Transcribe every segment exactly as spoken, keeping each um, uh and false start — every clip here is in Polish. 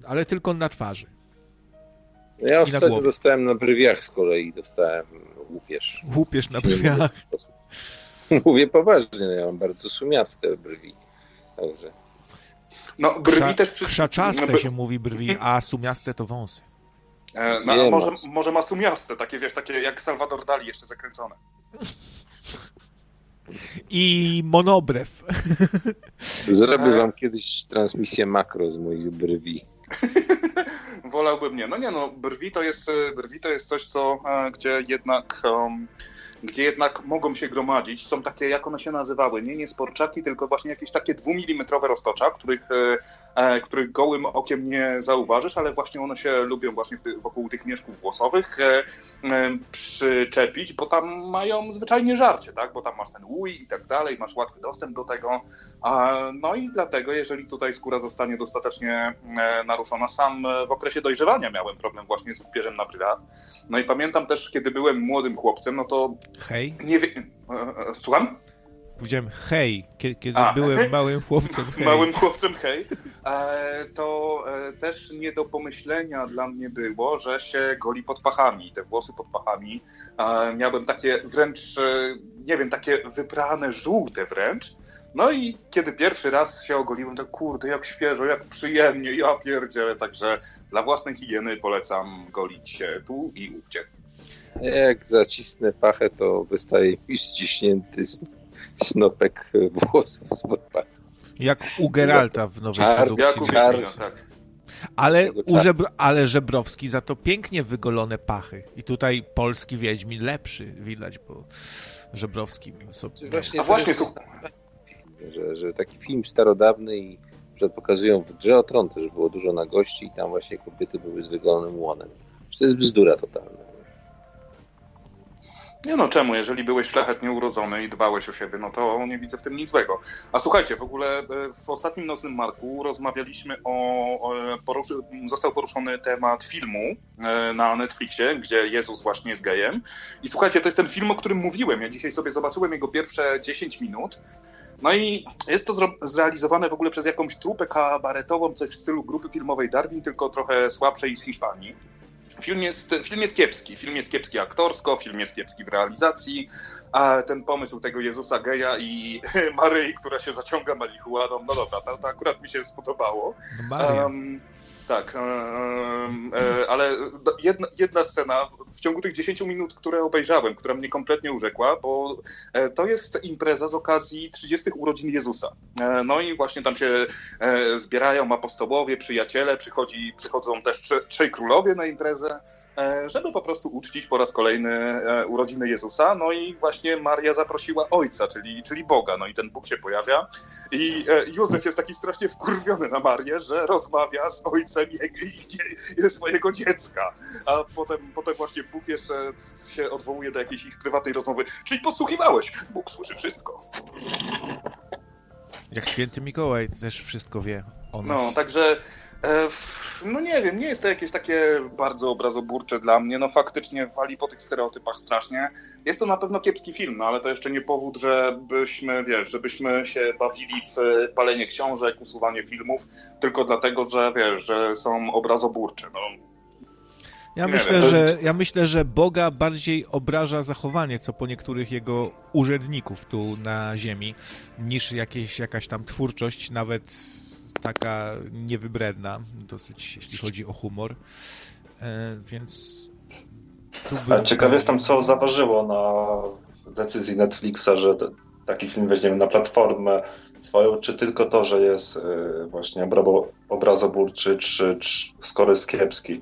ale tylko na twarzy. Ja ostatnio dostałem na brwiach z kolei, dostałem łupież. Łupież na brwiach. Mówię poważnie, no ja mam bardzo sumiaste brwi. Także. No, brwi Krza, też... Przy... Krzaczaste no, się mówi brwi, a sumiaste to wąsy. E, no, a może, może ma sumiaste, takie wiesz, takie jak Salvador Dali, jeszcze zakręcone. I monobrew. Zrobię wam kiedyś transmisję makro z moich brwi. Wolałbym nie. No nie, no brwi to jest, brwi to jest coś, co, gdzie jednak... Um, gdzie jednak mogą się gromadzić. Są takie, jak one się nazywały, nie, nie sporczaki, tylko właśnie jakieś takie dwumilimetrowe roztocza, których, e, których gołym okiem nie zauważysz, ale właśnie one się lubią właśnie w ty, wokół tych mieszków włosowych e, e, przyczepić, bo tam mają zwyczajnie żarcie, tak, bo tam masz ten łój i tak dalej, masz łatwy dostęp do tego, a, no i dlatego, jeżeli tutaj skóra zostanie dostatecznie e, naruszona, sam w okresie dojrzewania miałem problem właśnie z łupieżem na brwiach. No i pamiętam też, kiedy byłem młodym chłopcem, no to Hej? Nie wiem. Słucham? Powiedziałem hej, kiedy A, byłem hej. małym chłopcem. Hej. Małym chłopcem, hej. E, to e, też nie do pomyślenia dla mnie było, że się goli pod pachami. Te włosy pod pachami. E, miałem takie wręcz, e, nie wiem, takie wyprane, żółte wręcz. No i kiedy pierwszy raz się ogoliłem, to kurde, jak świeżo, jak przyjemnie, ja pierdzielę. Także dla własnej higieny polecam golić się tu i ówdzie. Jak zacisnę pachę, to wystaje mi ściśnięty snopek włosów spod pachy. Jak u Geralta w nowej Czar, produkcji. Jak u Wiedźmina, tak. Ale, u Żebr- ale Żebrowski za to pięknie wygolone pachy. I tutaj polski Wiedźmin lepszy widać, bo Żebrowski sobie... Właśnie A właśnie, jest, że, że taki film starodawny i że pokazują w Grze o Tron też było dużo na gości i tam właśnie kobiety były z wygolonym łonem. To jest bzdura totalna. Nie no, czemu? Jeżeli byłeś szlachetnie urodzony i dbałeś o siebie, no to nie widzę w tym nic złego. A słuchajcie, w ogóle w ostatnim Nocnym Marku rozmawialiśmy o... o poruszy, został poruszony temat filmu na Netflixie, gdzie Jezus właśnie jest gejem. I słuchajcie, to jest ten film, o którym mówiłem. Ja dzisiaj sobie zobaczyłem jego pierwsze dziesięć minut. No i jest to zro- zrealizowane w ogóle przez jakąś trupę kabaretową, coś w stylu grupy filmowej Darwin, tylko trochę słabszej z Hiszpanii. Film jest, film jest kiepski, film jest kiepski aktorsko, film jest kiepski w realizacji, a ten pomysł tego Jezusa geja i Maryi, która się zaciąga marihuaną, no dobra, to, to akurat mi się spodobało. Um, tak, um, e, ale jedna, jedna scena w ciągu tych dziesięciu minut, które obejrzałem, która mnie kompletnie urzekła, bo e, to jest impreza z okazji trzydziestych urodzin Jezusa. E, no i właśnie tam się e, zbierają apostołowie, przyjaciele, przychodzi, przychodzą też trze, trzej królowie na imprezę, e, żeby po prostu uczcić po raz kolejny e, urodziny Jezusa. No i właśnie Maria zaprosiła Ojca, czyli, czyli Boga. No i ten Bóg się pojawia i e, Józef jest taki strasznie wkurwiony na Marię, że rozmawia z Ojcem jej, swojego dziecka. A potem, potem właśnie Bóg jeszcze się odwołuje do jakiejś ich prywatnej rozmowy. Czyli podsłuchiwałeś. Bóg słyszy wszystko. Jak święty Mikołaj też wszystko wie o nas. No, także e, no nie wiem, nie jest to jakieś takie bardzo obrazoburcze dla mnie. No faktycznie wali po tych stereotypach strasznie. Jest to na pewno kiepski film, no ale to jeszcze nie powód, żebyśmy, wiesz, żebyśmy się bawili w palenie książek, usuwanie filmów, tylko dlatego, że wiesz, że są obrazoburcze. No. Ja Nie myślę, wiem, to... że, ja myślę, że Boga bardziej obraża zachowanie, co po niektórych jego urzędników tu na ziemi, niż jakieś, jakaś tam twórczość, nawet taka niewybredna, dosyć, jeśli chodzi o humor. E, więc... Tu by... Ale ciekawe jestem, co zaważyło na decyzji Netflixa, że to, taki film weźmiemy na platformę swoją, czy tylko to, że jest y, właśnie obrazoburczy, czy, czy skoro jest kiepski.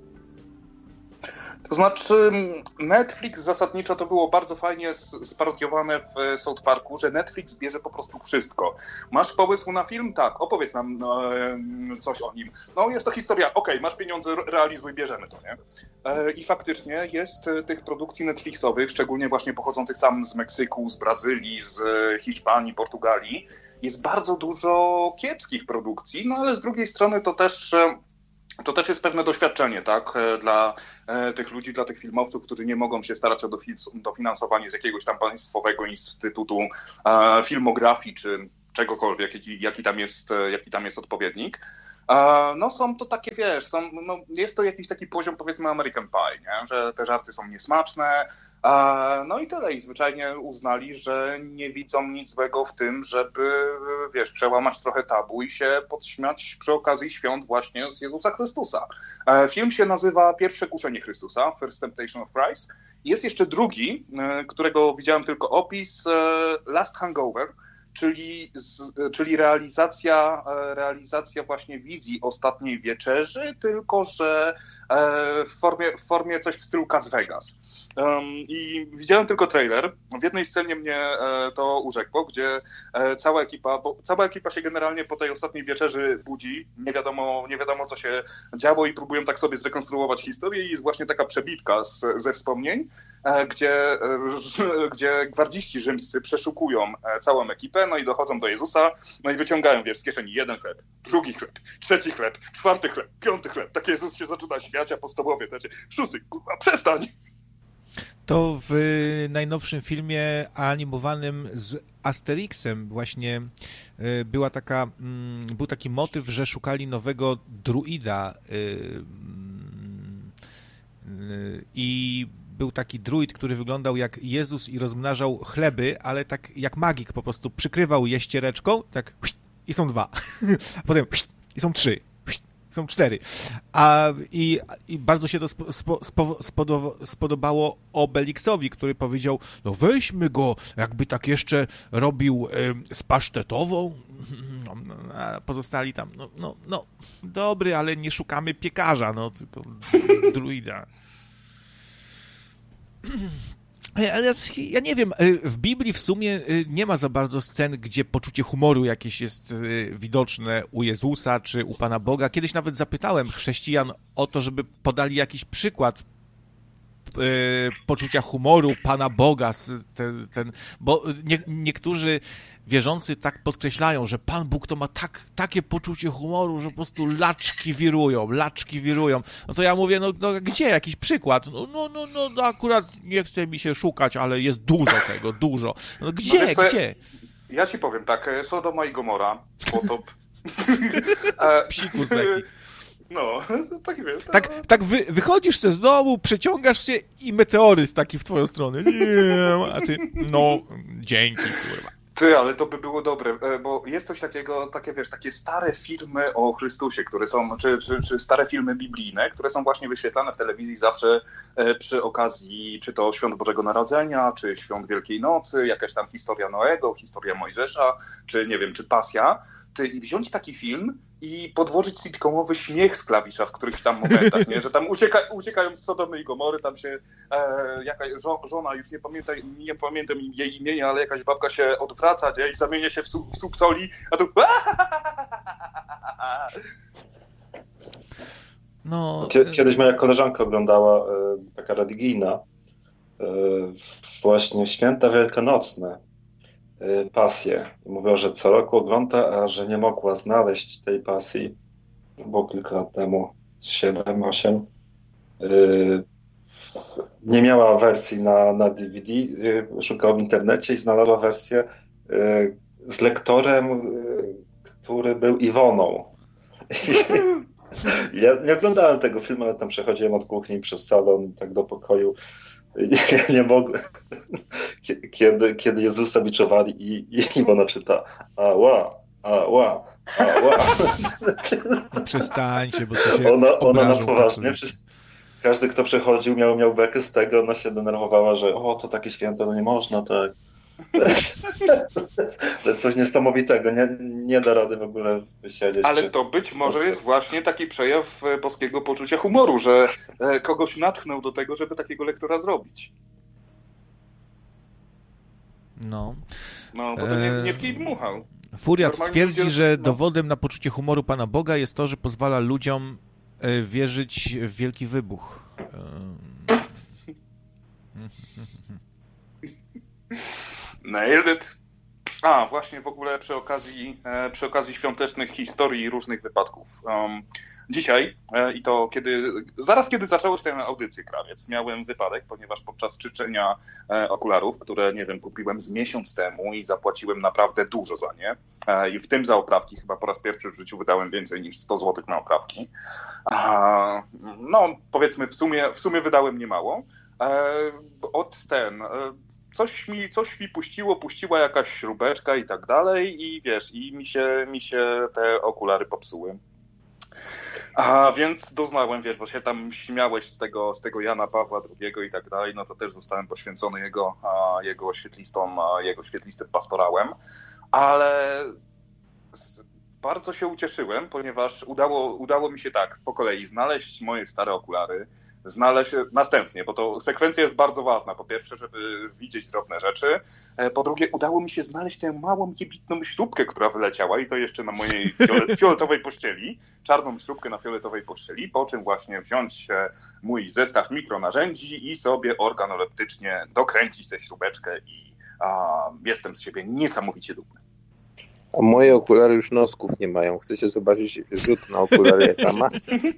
To znaczy Netflix zasadniczo to było bardzo fajnie sparodiowane w South Parku, że Netflix bierze po prostu wszystko. Masz pomysł na film? Tak, opowiedz nam no, coś o nim. No jest to historia, okej, okay, masz pieniądze, realizuj, bierzemy to, nie? I faktycznie jest tych produkcji Netflixowych, szczególnie właśnie pochodzących tam z Meksyku, z Brazylii, z Hiszpanii, Portugalii, jest bardzo dużo kiepskich produkcji, no ale z drugiej strony to też... To też jest pewne doświadczenie, tak, dla e, tych ludzi, dla tych filmowców, którzy nie mogą się starać o dofinansowanie z jakiegoś tam państwowego instytutu e, filmografii czy czegokolwiek, jaki, jaki, tam jest, jaki tam jest odpowiednik. No są to takie, wiesz, są, no, jest to jakiś taki poziom, powiedzmy, American Pie, nie? Że te żarty są niesmaczne, no i tyle. I zwyczajnie uznali, że nie widzą nic złego w tym, żeby, wiesz, przełamać trochę tabu i się podśmiać przy okazji świąt właśnie z Jezusa Chrystusa. Film się nazywa Pierwsze kuszenie Chrystusa, First Temptation of Christ. Jest jeszcze drugi, którego widziałem tylko opis, Last Hangover, czyli, z, czyli realizacja, realizacja właśnie wizji Ostatniej Wieczerzy, tylko że w formie, w formie coś w stylu Las Vegas. I widziałem tylko trailer. W jednej scenie mnie to urzekło, gdzie cała ekipa, bo cała ekipa się generalnie po tej Ostatniej Wieczerzy budzi, nie wiadomo, nie wiadomo co się działo i próbują tak sobie zrekonstruować historię i jest właśnie taka przebitka z, ze wspomnień, gdzie, gdzie gwardziści rzymscy przeszukują całą ekipę, no i dochodzą do Jezusa, no i wyciągają, wiesz, z kieszeni jeden chleb, drugi chleb, trzeci chleb, czwarty chleb, piąty chleb. Tak Jezus się zaczyna śmiać, a apostołowie, znaczy, szósty, kurwa, przestań! To w najnowszym filmie animowanym z Asterixem właśnie była taka, był taki motyw, że szukali nowego druida i był taki druid, który wyglądał jak Jezus i rozmnażał chleby, ale tak jak magik, po prostu przykrywał je ściereczką, tak i są dwa, a potem i są trzy. Są cztery. A, i, I bardzo się to spo, spo, spodo, spodobało Obelixowi, który powiedział, no weźmy go, jakby tak jeszcze robił y, z pasztetową. No, a pozostali tam, no, no, no, dobry, ale nie szukamy piekarza, no, tylko druida. Ja, ja nie wiem, w Biblii w sumie nie ma za bardzo scen, gdzie poczucie humoru jakieś jest widoczne u Jezusa czy u Pana Boga. Kiedyś nawet zapytałem chrześcijan o to, żeby podali jakiś przykład poczucia humoru Pana Boga, ten, ten, bo nie, niektórzy wierzący tak podkreślają, że Pan Bóg to ma tak, takie poczucie humoru, że po prostu laczki wirują, laczki wirują. No to ja mówię, no, no gdzie jakiś przykład? No, no, no, no akurat nie chce mi się szukać, ale jest dużo tego, dużo. No gdzie, no gdzie? Ja, ja ci powiem tak, Sodoma i Gomora, potop. Psikus taki. No, tak wiem. Tak, tak wy, wychodzisz ze z domu, przeciągasz się i meteoryt taki w twoją stronę. Nie, a ty, no, dzięki, kurwa. Ty, ale to by było dobre, bo jest coś takiego, takie wiesz, takie stare filmy o Chrystusie, które są, czy, czy, czy stare filmy biblijne, które są właśnie wyświetlane w telewizji zawsze przy okazji, czy to Świąt Bożego Narodzenia, czy Świąt Wielkiej Nocy, jakaś tam historia Noego, historia Mojżesza, czy nie wiem, czy Pasja. Ty, i wziąć taki film i podłożyć sitcomowy śmiech z klawisza w którychś tam momentach, nie? Że tam ucieka, uciekają z Sodomy i Gomory, tam się e, jakaś żo, żona, już nie pamiętam, nie pamiętam jej imienia, ale jakaś babka się odwraca, nie? I zamienia się w, su, w słup soli, a tu no... Kiedyś moja koleżanka oglądała, e, taka religijna, e, właśnie Święta Wielkanocne, Pasję. Mówiła, że co roku ogląda, a że nie mogła znaleźć tej pasji. Było kilka lat temu, siedem, osiem. Nie miała wersji na, na D V D. Szukała w internecie i znalazła wersję z lektorem, który był Iwoną. Ja nie oglądałem tego filmu, ale tam przechodziłem od kuchni przez salon i tak do pokoju. Nie, nie mogłem. Kiedy, kiedy Jezusa biczowali i, i Iwona czyta ała, ała, ała. Przestańcie, bo to się Ona, ona na obrażą, poważnie. Wszyscy, każdy, kto przechodził, miał, miał bekę z tego, ona się denerwowała, że o, to takie święte, no nie można, tak. To jest coś niesamowitego, nie, nie da rady w ogóle wysiedzieć. Ale to być może jest właśnie taki przejaw boskiego poczucia humoru, że kogoś natchnął do tego, żeby takiego lektora zrobić. No. No, bo to nie, nie w kij dmuchał. Furiat Normalnie twierdzi, ludzie... że no. dowodem na poczucie humoru Pana Boga jest to, że pozwala ludziom wierzyć w wielki wybuch. Nailed it. A, właśnie w ogóle przy okazji, przy okazji świątecznych historii i różnych wypadków. Um, dzisiaj e, i to kiedy, zaraz kiedy zacząłeś tę audycję, Krawiec, miałem wypadek, ponieważ podczas czyczenia e, okularów, które, nie wiem, kupiłem z miesiąc temu i zapłaciłem naprawdę dużo za nie e, i w tym za oprawki chyba po raz pierwszy w życiu wydałem więcej niż sto złotych na oprawki. A, no, powiedzmy, w sumie, w sumie wydałem niemało. E, od ten... E, Coś mi, coś mi puściło, puściła jakaś śrubeczka i tak dalej i wiesz, i mi się, mi się te okulary popsuły. A więc doznałem, wiesz, bo się tam śmiałeś z tego, z tego Jana Pawła drugiego i tak dalej, no to też zostałem poświęcony jego, a, jego świetlistom, a, jego świetlistym pastorałem, ale bardzo się ucieszyłem, ponieważ udało, udało mi się tak po kolei znaleźć moje stare okulary, znaleźć następnie, bo to sekwencja jest bardzo ważna. Po pierwsze, żeby widzieć drobne rzeczy. Po drugie, udało mi się znaleźć tę małą, kiebitną śrubkę, która wyleciała i to jeszcze na mojej fioletowej pościeli. Czarną śrubkę na fioletowej pościeli, po czym właśnie wziąć mój zestaw mikronarzędzi i sobie organoleptycznie dokręcić tę śrubeczkę i a, jestem z siebie niesamowicie dumny. A moje okulary już nosków nie mają. Chcecie zobaczyć rzut na okulary, jaka ma?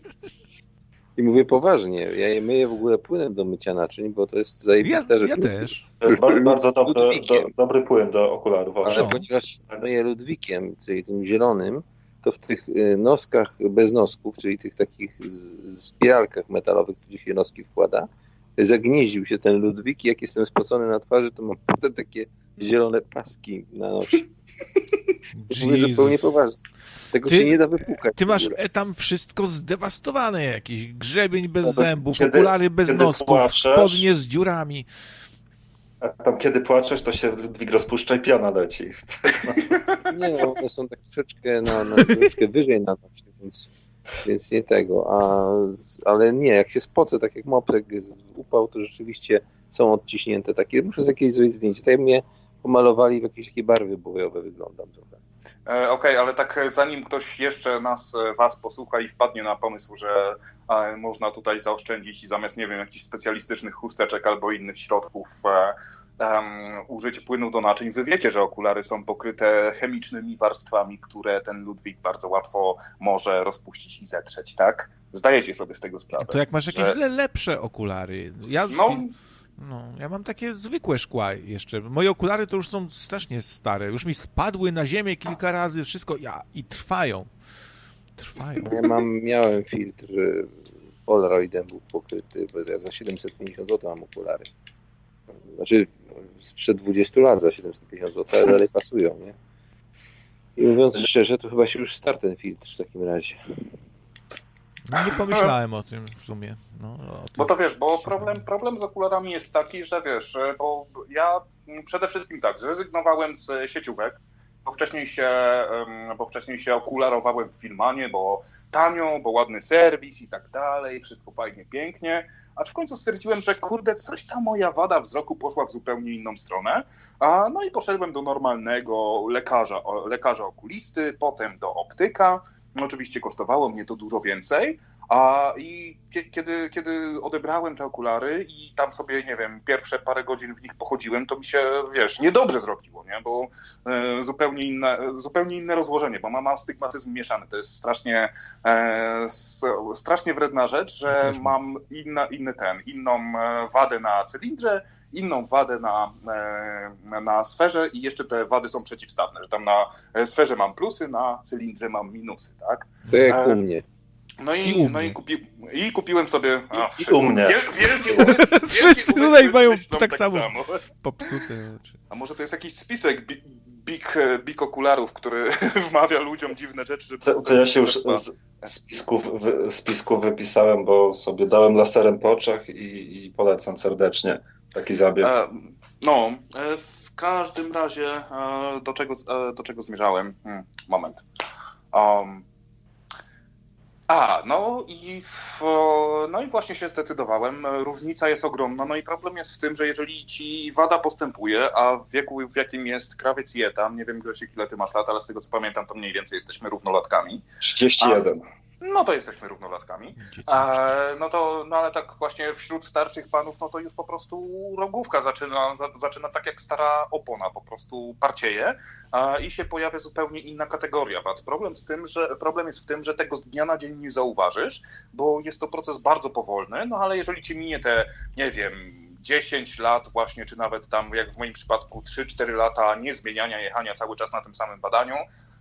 I mówię poważnie, ja je myję w ogóle płynem do mycia naczyń, bo to jest zajebiste. Ja, ja też. To jest bardzo, bardzo dobry, do, dobry płyn do okularów. Ale Ale ponieważ myję Ludwikiem, czyli tym zielonym, to w tych noskach bez nosków, czyli tych takich spiralkach metalowych, gdzie się noski wkłada, zagnieździł się ten Ludwik i jak jestem spocony na twarzy, to mam potem takie zielone paski na nosie. Mówię zupełnie poważnie. Tego ty, się nie da wypłukać. Ty masz tam wszystko zdewastowane jakieś. Grzebień bez no zębów, kiedy, okulary bez kiedy nosków, płaczesz, spodnie z dziurami. A tam kiedy płaczesz, to się Ludwik rozpuszcza i piana leci. Nie no, one są tak troszeczkę, na, na, troszeczkę wyżej na nosie, więc, więc nie tego. A, ale nie, jak się spocę, tak jak Moprek upał, to rzeczywiście są odciśnięte takie. Muszę z jakiegoś zrobić zdjęcie. Tak mnie pomalowali w jakieś takie barwy bojowe, wyglądam trochę. Okej, okay, ale tak zanim ktoś jeszcze nas, was posłucha i wpadnie na pomysł, że e, można tutaj zaoszczędzić i zamiast, nie wiem, jakichś specjalistycznych chusteczek albo innych środków e, um, użyć płynu do naczyń, wy wiecie, że okulary są pokryte chemicznymi warstwami, które ten Ludwik bardzo łatwo może rozpuścić i zetrzeć, tak? Zdajecie sobie z tego sprawę. To jak masz jakieś że... lepsze okulary. Ja... No... No, ja mam takie zwykłe szkła jeszcze. Moje okulary to już są strasznie stare. Już mi spadły na ziemię kilka razy, wszystko ja, i trwają. Trwają. Ja mam, miałem filtr Polaroidem był pokryty, bo ja za siedemset pięćdziesiąt złotych mam okulary. Znaczy sprzed dwudziestu lat za siedemset pięćdziesiąt złotych, ale dalej pasują, nie? I mówiąc szczerze, to chyba się już starł ten filtr w takim razie. No, nie pomyślałem o tym w sumie. No, o tym. Bo to wiesz, bo problem, problem z okularami jest taki, że wiesz, bo ja przede wszystkim tak, zrezygnowałem z sieciówek, bo wcześniej się, bo wcześniej się okularowałem w Filmanie, bo tanio, bo ładny serwis i tak dalej, wszystko fajnie, pięknie, aż w końcu stwierdziłem, że kurde, coś ta moja wada wzroku poszła w zupełnie inną stronę, a no i poszedłem do normalnego lekarza, lekarza okulisty, potem do optyka. No, oczywiście kosztowało mnie to dużo więcej, a i kiedy, kiedy odebrałem te okulary i tam sobie, nie wiem, pierwsze parę godzin w nich pochodziłem, to mi się, wiesz, niedobrze zrobiło, nie? Bo e, zupełnie, inne, zupełnie inne rozłożenie, bo mam astygmatyzm mieszany. To jest strasznie, e, strasznie wredna rzecz, że mam inna, inny ten, inną wadę na cylindrze, inną wadę na, e, na sferze i jeszcze te wady są przeciwstawne, że tam na sferze mam plusy, na cylindrze mam minusy, tak? To jak u mnie. No i, I, no i, kupi, i kupiłem sobie... A, I, i u mnie. Wiel, wielkie umysły, wszyscy tutaj mają tak, tak samo, samo popsute oczy. A może to jest jakiś spisek big, big, big okularów, który wmawia ludziom dziwne rzeczy, żeby... To, to ja się już z spisków, spisków wypisałem, bo sobie dałem laserem po oczach i, i polecam serdecznie taki zabieg. E, no, w każdym razie do czego, do czego zmierzałem? Hmm, moment. Um, A, no i, w, no i właśnie się zdecydowałem. Różnica jest ogromna. No i problem jest w tym, że jeżeli ci wada postępuje, a w wieku, w jakim jest Krawiec i Etam, nie wiem Grzesiek, ile ty masz lat, ale z tego co pamiętam, to mniej więcej jesteśmy równolatkami. trzydzieści jeden. No to jesteśmy równolatkami. E, no to, no ale tak właśnie wśród starszych panów, no to już po prostu rogówka zaczyna, za, zaczyna tak jak stara opona, po prostu parcieje e, i się pojawia zupełnie inna kategoria wad. Problem z tym, że problem jest w tym, że tego z dnia na dzień nie zauważysz, bo jest to proces bardzo powolny, no ale jeżeli ci minie te, nie wiem, dziesięć lat właśnie, czy nawet tam jak w moim przypadku trzy cztery lata niezmieniania jechania cały czas na tym samym badaniu,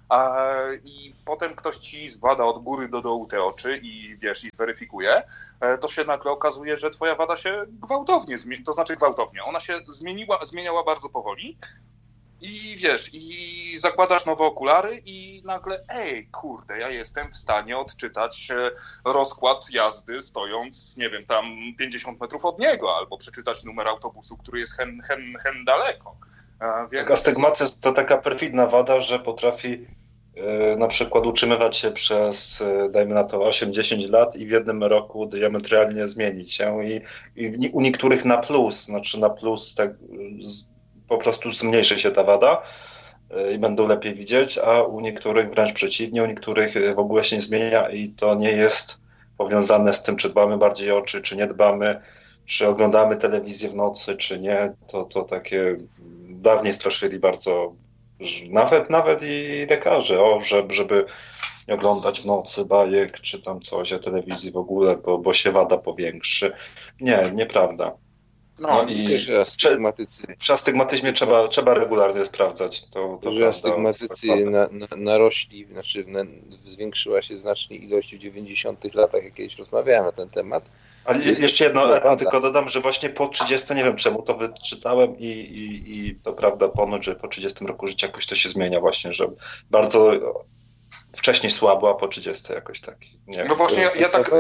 i potem ktoś ci zbada od góry do dołu te oczy i wiesz, i zweryfikuje, to się nagle okazuje, że twoja wada się gwałtownie zmieni, to znaczy gwałtownie, ona się zmieniła, zmieniała bardzo powoli i wiesz, i zakładasz nowe okulary i nagle, ej, kurde, ja jestem w stanie odczytać rozkład jazdy stojąc, nie wiem, tam pięćdziesiąt metrów od niego, albo przeczytać numer autobusu, który jest hen, hen, hen daleko. Więc... Astygmatyzm to taka perfidna wada, że potrafi yy, na przykład utrzymywać się przez, yy, dajmy na to, osiem dziesięć lat i w jednym roku diametralnie zmienić się i, i u niektórych na plus, znaczy na plus tak, z, po prostu zmniejszy się ta wada yy, i będą lepiej widzieć, a u niektórych wręcz przeciwnie, u niektórych w ogóle się nie zmienia i to nie jest powiązane z tym, czy dbamy bardziej o oczy, czy nie dbamy, czy oglądamy telewizję w nocy, czy nie, to, to takie dawniej straszyli bardzo, nawet nawet i lekarze, o, żeby, żeby nie oglądać w nocy bajek, czy tam coś, a telewizji w ogóle, bo, bo się wada powiększy. Nie, nieprawda. No, no i astygmatycy. Przy astygmatyzmie trzeba, trzeba regularnie sprawdzać. To, to że astygmatycy na, na, narośli, znaczy na, zwiększyła się znacznie ilość w dziewięćdziesiątych latach, jak kiedyś rozmawiałem na ten temat. Ale jeszcze jedno, ja tylko dodam, że właśnie po trzydziestym, nie wiem czemu to wyczytałem i, i, i to prawda ponoć, że po trzydziestym roku życia jakoś to się zmienia właśnie, że bardzo wcześniej słabo, a po trzydziestym jakoś tak. Nie. No właśnie, ja, ja tak...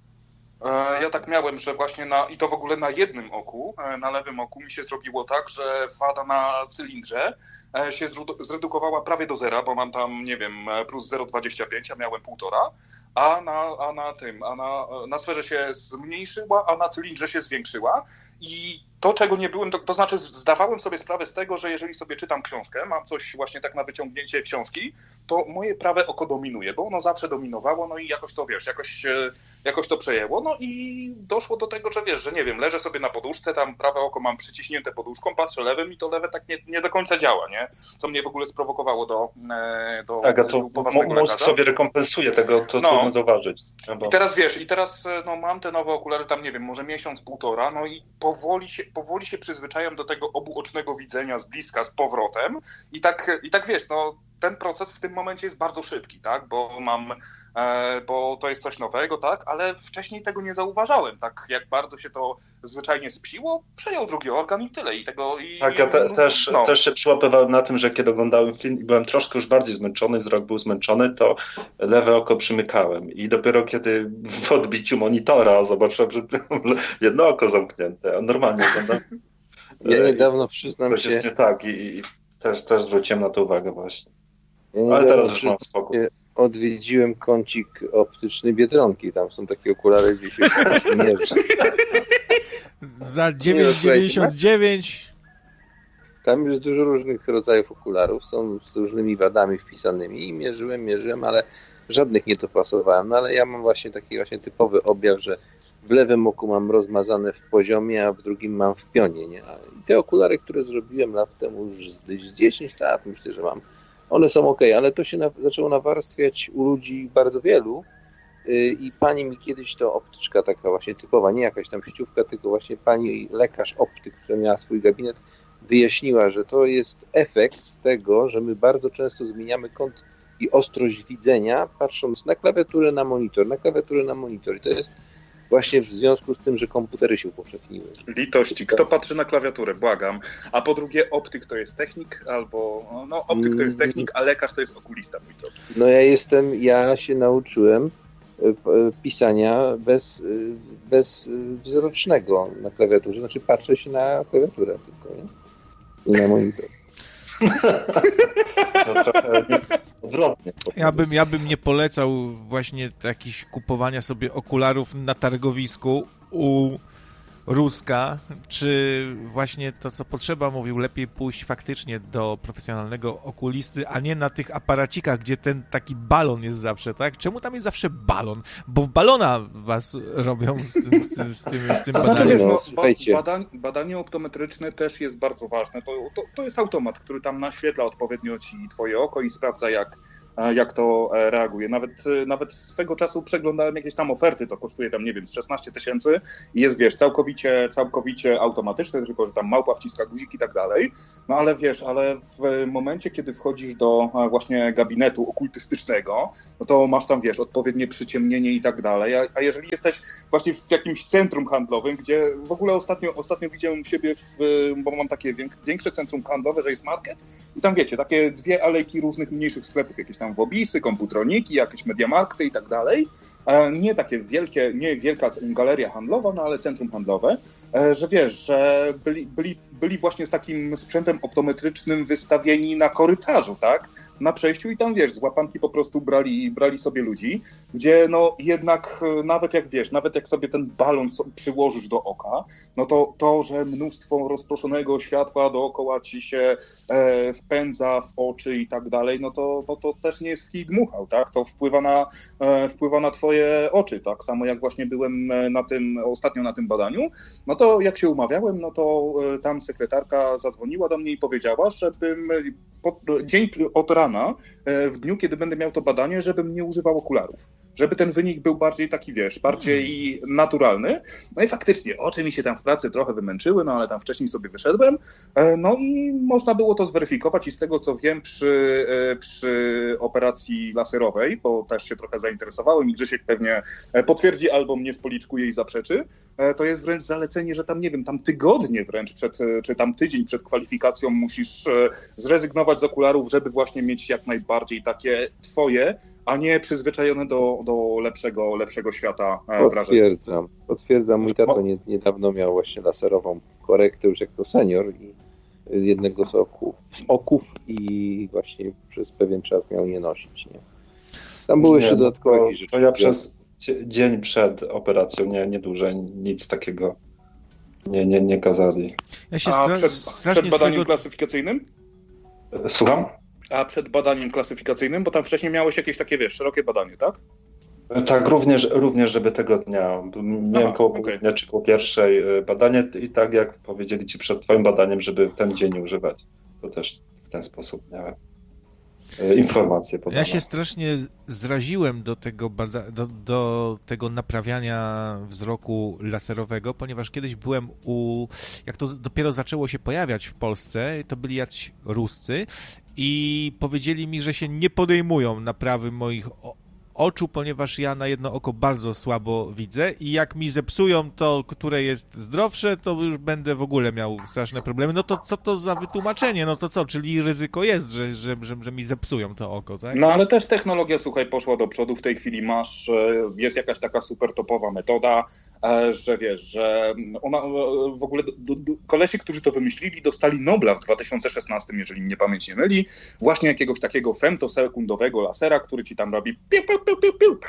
Ja tak miałem, że właśnie na, i to w ogóle na jednym oku, na lewym oku mi się zrobiło tak, że wada na cylindrze się zredukowała prawie do zera, bo mam tam, nie wiem, plus zero przecinek dwadzieścia pięć, a miałem półtora, a na, a na tym, a na, na sferze się zmniejszyła, a na cylindrze się zwiększyła i to, czego nie byłem, to, to znaczy zdawałem sobie sprawę z tego, że jeżeli sobie czytam książkę, mam coś właśnie tak na wyciągnięcie książki, to moje prawe oko dominuje, bo ono zawsze dominowało, no i jakoś to, wiesz, jakoś, jakoś to przejęło, no i doszło do tego, że wiesz, że nie wiem, leżę sobie na poduszce, tam prawe oko mam przyciśnięte poduszką, patrzę lewym i to lewe tak nie, nie do końca działa, nie? Co mnie w ogóle sprowokowało do, do tak, a to poważnego mózg lekarza. sobie rekompensuje tego, to no. Trudno zauważyć. Bo... I teraz wiesz, i teraz no, mam te nowe okulary tam, nie wiem, może miesiąc, półtora, no i powoli się, powoli się przyzwyczaiłem do tego obuocznego widzenia z bliska, z powrotem i tak, i tak wiesz, no ten proces w tym momencie jest bardzo szybki, tak, bo mam, e, bo to jest coś nowego, tak, ale wcześniej tego nie zauważałem, tak jak bardzo się to zwyczajnie spsiło, przejął drugi organ i tyle i tego... I, tak, ja te, też, no. też się przyłapywałem na tym, że kiedy oglądałem film i byłem troszkę już bardziej zmęczony, wzrok był zmęczony, to lewe oko przymykałem i dopiero kiedy w odbiciu monitora zobaczyłem, że jedno oko zamknięte, a normalnie oglądam. Ja niedawno przyznam coś się... Coś jest nie tak i, i też, też zwróciłem na to uwagę właśnie. Ja ale teraz już mam spokój. Odwiedziłem kącik optyczny Biedronki, tam są takie okulary, gdzie się mierzy. Za dziewięć dziewięćdziesiąt dziewięć. Tam jest dużo różnych rodzajów okularów, są z różnymi wadami wpisanymi i mierzyłem, mierzyłem, ale żadnych nie dopasowałem. No ale ja mam właśnie taki właśnie typowy objaw, że w lewym oku mam rozmazane w poziomie, a w drugim mam w pionie, nie? I te okulary, które zrobiłem lat temu, już z dziesięć lat myślę, że mam, one są ok, ale to się na, zaczęło nawarstwiać u ludzi bardzo wielu yy, i pani mi kiedyś to optyczka taka właśnie typowa, nie jakaś tam sieciówka, tylko właśnie pani lekarz optyk, która miała swój gabinet, wyjaśniła, że to jest efekt tego, że my bardzo często zmieniamy kąt i ostrość widzenia, patrząc na klawiaturę, na monitor, na klawiaturę, na monitor. I to jest właśnie w związku z tym, że komputery się upowszechniły. Litości. Kto patrzy na klawiaturę? Błagam. A po drugie, optyk to jest technik, albo... No, optyk to jest technik, a lekarz to jest okulista, mój drogi. No ja jestem... Ja się nauczyłem pisania bez, bez wzrocznego na klawiaturze. Znaczy patrzę się na klawiaturę tylko, nie? I na monitor. To trochę odwrotnie. Ja bym, ja bym nie polecał właśnie jakiś kupowania sobie okularów na targowisku u, ruska, czy właśnie to, co Potrzeba mówił, lepiej pójść faktycznie do profesjonalnego okulisty, a nie na tych aparacikach, gdzie ten taki balon jest zawsze, tak? Czemu tam jest zawsze balon? Bo w balona was robią z tym, z tym, z tym, z tym to znaczy, badaniem. wiesz, no, Słuchajcie. badań, badanie optometryczne też jest bardzo ważne. To, to, to jest automat, który tam naświetla odpowiednio ci twoje oko i sprawdza, jak, jak to reaguje. Nawet, nawet swego czasu przeglądałem jakieś tam oferty, to kosztuje tam, nie wiem, z szesnaście tysięcy i jest, wiesz, całkowicie, całkowicie automatyczne, tylko że tam małpa wciska guzik i tak dalej. No ale wiesz, ale w momencie, kiedy wchodzisz do właśnie gabinetu okultystycznego, no to masz tam, wiesz, odpowiednie przyciemnienie i tak dalej. A, a jeżeli jesteś właśnie w jakimś centrum handlowym, gdzie w ogóle ostatnio, ostatnio widziałem u siebie, w, bo mam takie większe centrum handlowe, że jest market i tam, wiecie, takie dwie alejki różnych mniejszych sklepów, jakieś tam Wobisy, Komputroniki, jakieś Mediamarkty i tak dalej. Nie takie wielkie, nie wielka galeria handlowa, no ale centrum handlowe, że wiesz, że byli, byli, byli właśnie z takim sprzętem optometrycznym wystawieni na korytarzu, tak? Na przejściu i tam, wiesz, z łapanki po prostu brali, brali sobie ludzi, gdzie no jednak nawet jak, wiesz, nawet jak sobie ten balon przyłożysz do oka, no to to, że mnóstwo rozproszonego światła dookoła ci się e, wpędza w oczy i tak dalej, no to, to, to też nie jest w kij dmuchał, tak? To wpływa na, e, wpływa na twoje oczy, tak? Samo jak właśnie byłem na tym, ostatnio na tym badaniu, no to jak się umawiałem, no to e, tam sekretarka zadzwoniła do mnie i powiedziała, żebym po, dzień od rana, w dniu, kiedy będę miał to badanie, żebym nie używał okularów. Żeby ten wynik był bardziej taki, wiesz, bardziej naturalny. No i faktycznie, oczy mi się tam w pracy trochę wymęczyły, no ale tam wcześniej sobie wyszedłem. No i można było to zweryfikować i z tego, co wiem, przy, przy operacji laserowej, bo też się trochę zainteresowałem i Grzesiek pewnie potwierdzi albo mnie spoliczkuje i zaprzeczy, to jest wręcz zalecenie, że tam, nie wiem, tam tygodnie wręcz przed, czy tam tydzień przed kwalifikacją musisz zrezygnować z okularów, żeby właśnie mieć jak najbardziej takie twoje, a nie przyzwyczajone do, do lepszego, lepszego świata wrażenia. Potwierdzam. Potwierdzam. Mój tato nie, niedawno miał właśnie laserową korektę już jako senior i jednego z oków, z oków i właśnie przez pewien czas miał nie nosić. Nie? Tam były jeszcze dodatkowe to, jakieś rzeczy. To ja przez dzień przed operacją, nie, nie dłużej, nic takiego nie, nie, nie kazali. Ja się a stra- przed, przed badaniem swego... klasyfikacyjnym? Słucham? A przed badaniem klasyfikacyjnym, bo tam wcześniej miałeś jakieś takie, wiesz, szerokie badanie, tak? Tak, również, również żeby tego dnia. Miałem Aha, koło okay. południa czy koło pierwszej badanie i tak jak powiedzieli ci przed twoim badaniem, żeby ten dzień nie używać. To też w ten sposób miałem informacje podane. Ja się strasznie zraziłem do tego, bada- do, do tego naprawiania wzroku laserowego, ponieważ kiedyś byłem u... Jak to dopiero zaczęło się pojawiać w Polsce, to byli jacyś Ruscy i powiedzieli mi, że się nie podejmują naprawy moich oczu, ponieważ ja na jedno oko bardzo słabo widzę i jak mi zepsują to, które jest zdrowsze, to już będę w ogóle miał straszne problemy. No to co to za wytłumaczenie? No to co? Czyli ryzyko jest, że, że, że, że mi zepsują to oko, tak? No ale też technologia, słuchaj, poszła do przodu. W tej chwili masz, jest jakaś taka super topowa metoda, że wiesz, że ona w ogóle do, do, kolesi, którzy to wymyślili, dostali Nobla w dwa tysiące szesnastym, jeżeli mnie pamięć nie myli, właśnie jakiegoś takiego femtosekundowego lasera, który ci tam robi piu, piu, piu, piu, piu,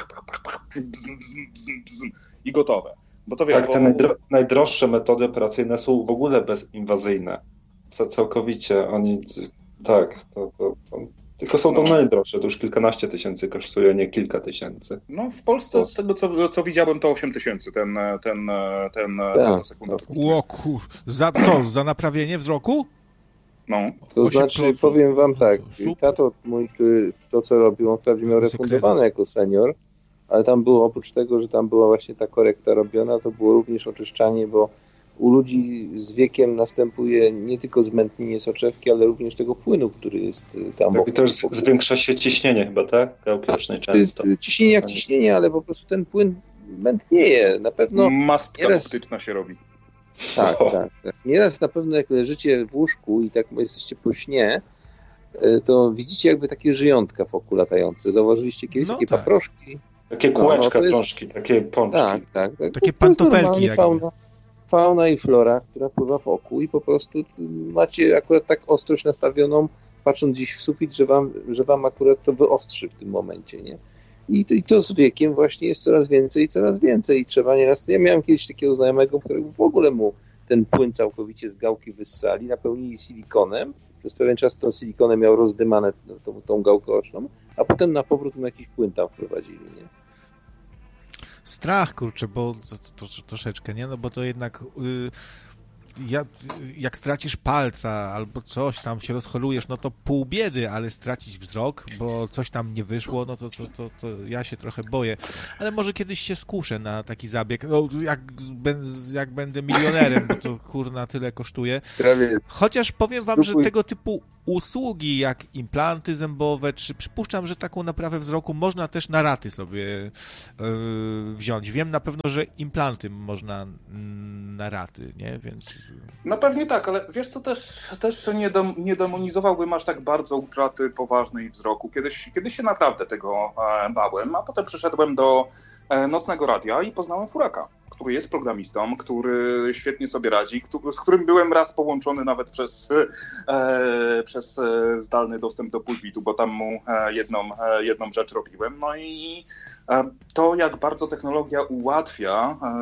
i gotowe. Bo to wiesz, tak, bo... te najdro- najdroższe metody operacyjne są w ogóle bezinwazyjne. Całkowicie oni, tak, to, to, to, tylko są to no. najdroższe, to już kilkanaście tysięcy kosztuje, nie kilka tysięcy. No w Polsce to... z tego co, co widziałem to osiem tysięcy ten, ten, ten ja, femtosekundowy. O kur... Za co? Za naprawienie wzroku? No. To znaczy, powiem wam tak, tato mój, który to co robił, on wprawdzie miał refundowane jako senior, ale tam było oprócz tego, że tam była właśnie ta korekta robiona, to było również oczyszczanie, bo u ludzi z wiekiem następuje nie tylko zmętnienie soczewki, ale również tego płynu, który jest tam. Tak, i to już zwiększa się ciśnienie chyba, tak? Gałkiecznej często. Ciśnienie jak ciśnienie, ale po prostu ten płyn mętnieje. Na pewno mastka nieraz... optyczna się robi. Tak, tak, tak. Nieraz na pewno jak leżycie w łóżku i tak jesteście po śnie, to widzicie jakby takie żyjątka wokół latające. Zauważyliście kiedyś no takie tak. paproszki? Takie kółeczka, no, pączki, jest... takie pączki. Tak, tak, tak. Takie pantofelki jakby. Fauna, fauna i flora, która pływa wokół i po prostu macie akurat tak ostrość nastawioną, patrząc dziś w sufit, że wam, że wam akurat to wyostrzy w tym momencie, nie? I to, i to z wiekiem właśnie jest coraz więcej i coraz więcej. I trzeba nieraz... Ja miałem kiedyś takiego znajomego, którego w ogóle mu ten płyn całkowicie z gałki wyssali, napełnili silikonem. Przez pewien czas tą silikonem miał rozdymane tą, tą gałkę oczną, a potem na powrót mu jakiś płyn tam wprowadzili, nie? Strach, kurczę, bo to, to, to troszeczkę, nie? No bo to jednak... Yy... Ja, jak stracisz palca albo coś tam się rozchorujesz, no to pół biedy, ale stracić wzrok, bo coś tam nie wyszło, no to, to, to, to ja się trochę boję. Ale może kiedyś się skuszę na taki zabieg, no, jak, jak będę milionerem, bo to kurna tyle kosztuje. Chociaż powiem wam, że tego typu usługi jak implanty zębowe, czy przypuszczam, że taką naprawę wzroku można też na raty sobie yy, wziąć. Wiem na pewno, że implanty można na raty, nie? Więc... No pewnie tak, ale wiesz co, też, też nie, dem, nie demonizowałbym aż tak bardzo utraty poważnej wzroku. Kiedyś, kiedyś się naprawdę tego e, bałem, a potem przyszedłem do e, nocnego radia i poznałem Furaka, który jest programistą, który świetnie sobie radzi, który, z którym byłem raz połączony nawet przez, e, przez zdalny dostęp do pulpitu, bo tam mu e, jedną, e, jedną rzecz robiłem. No i e, to, jak bardzo technologia ułatwia e,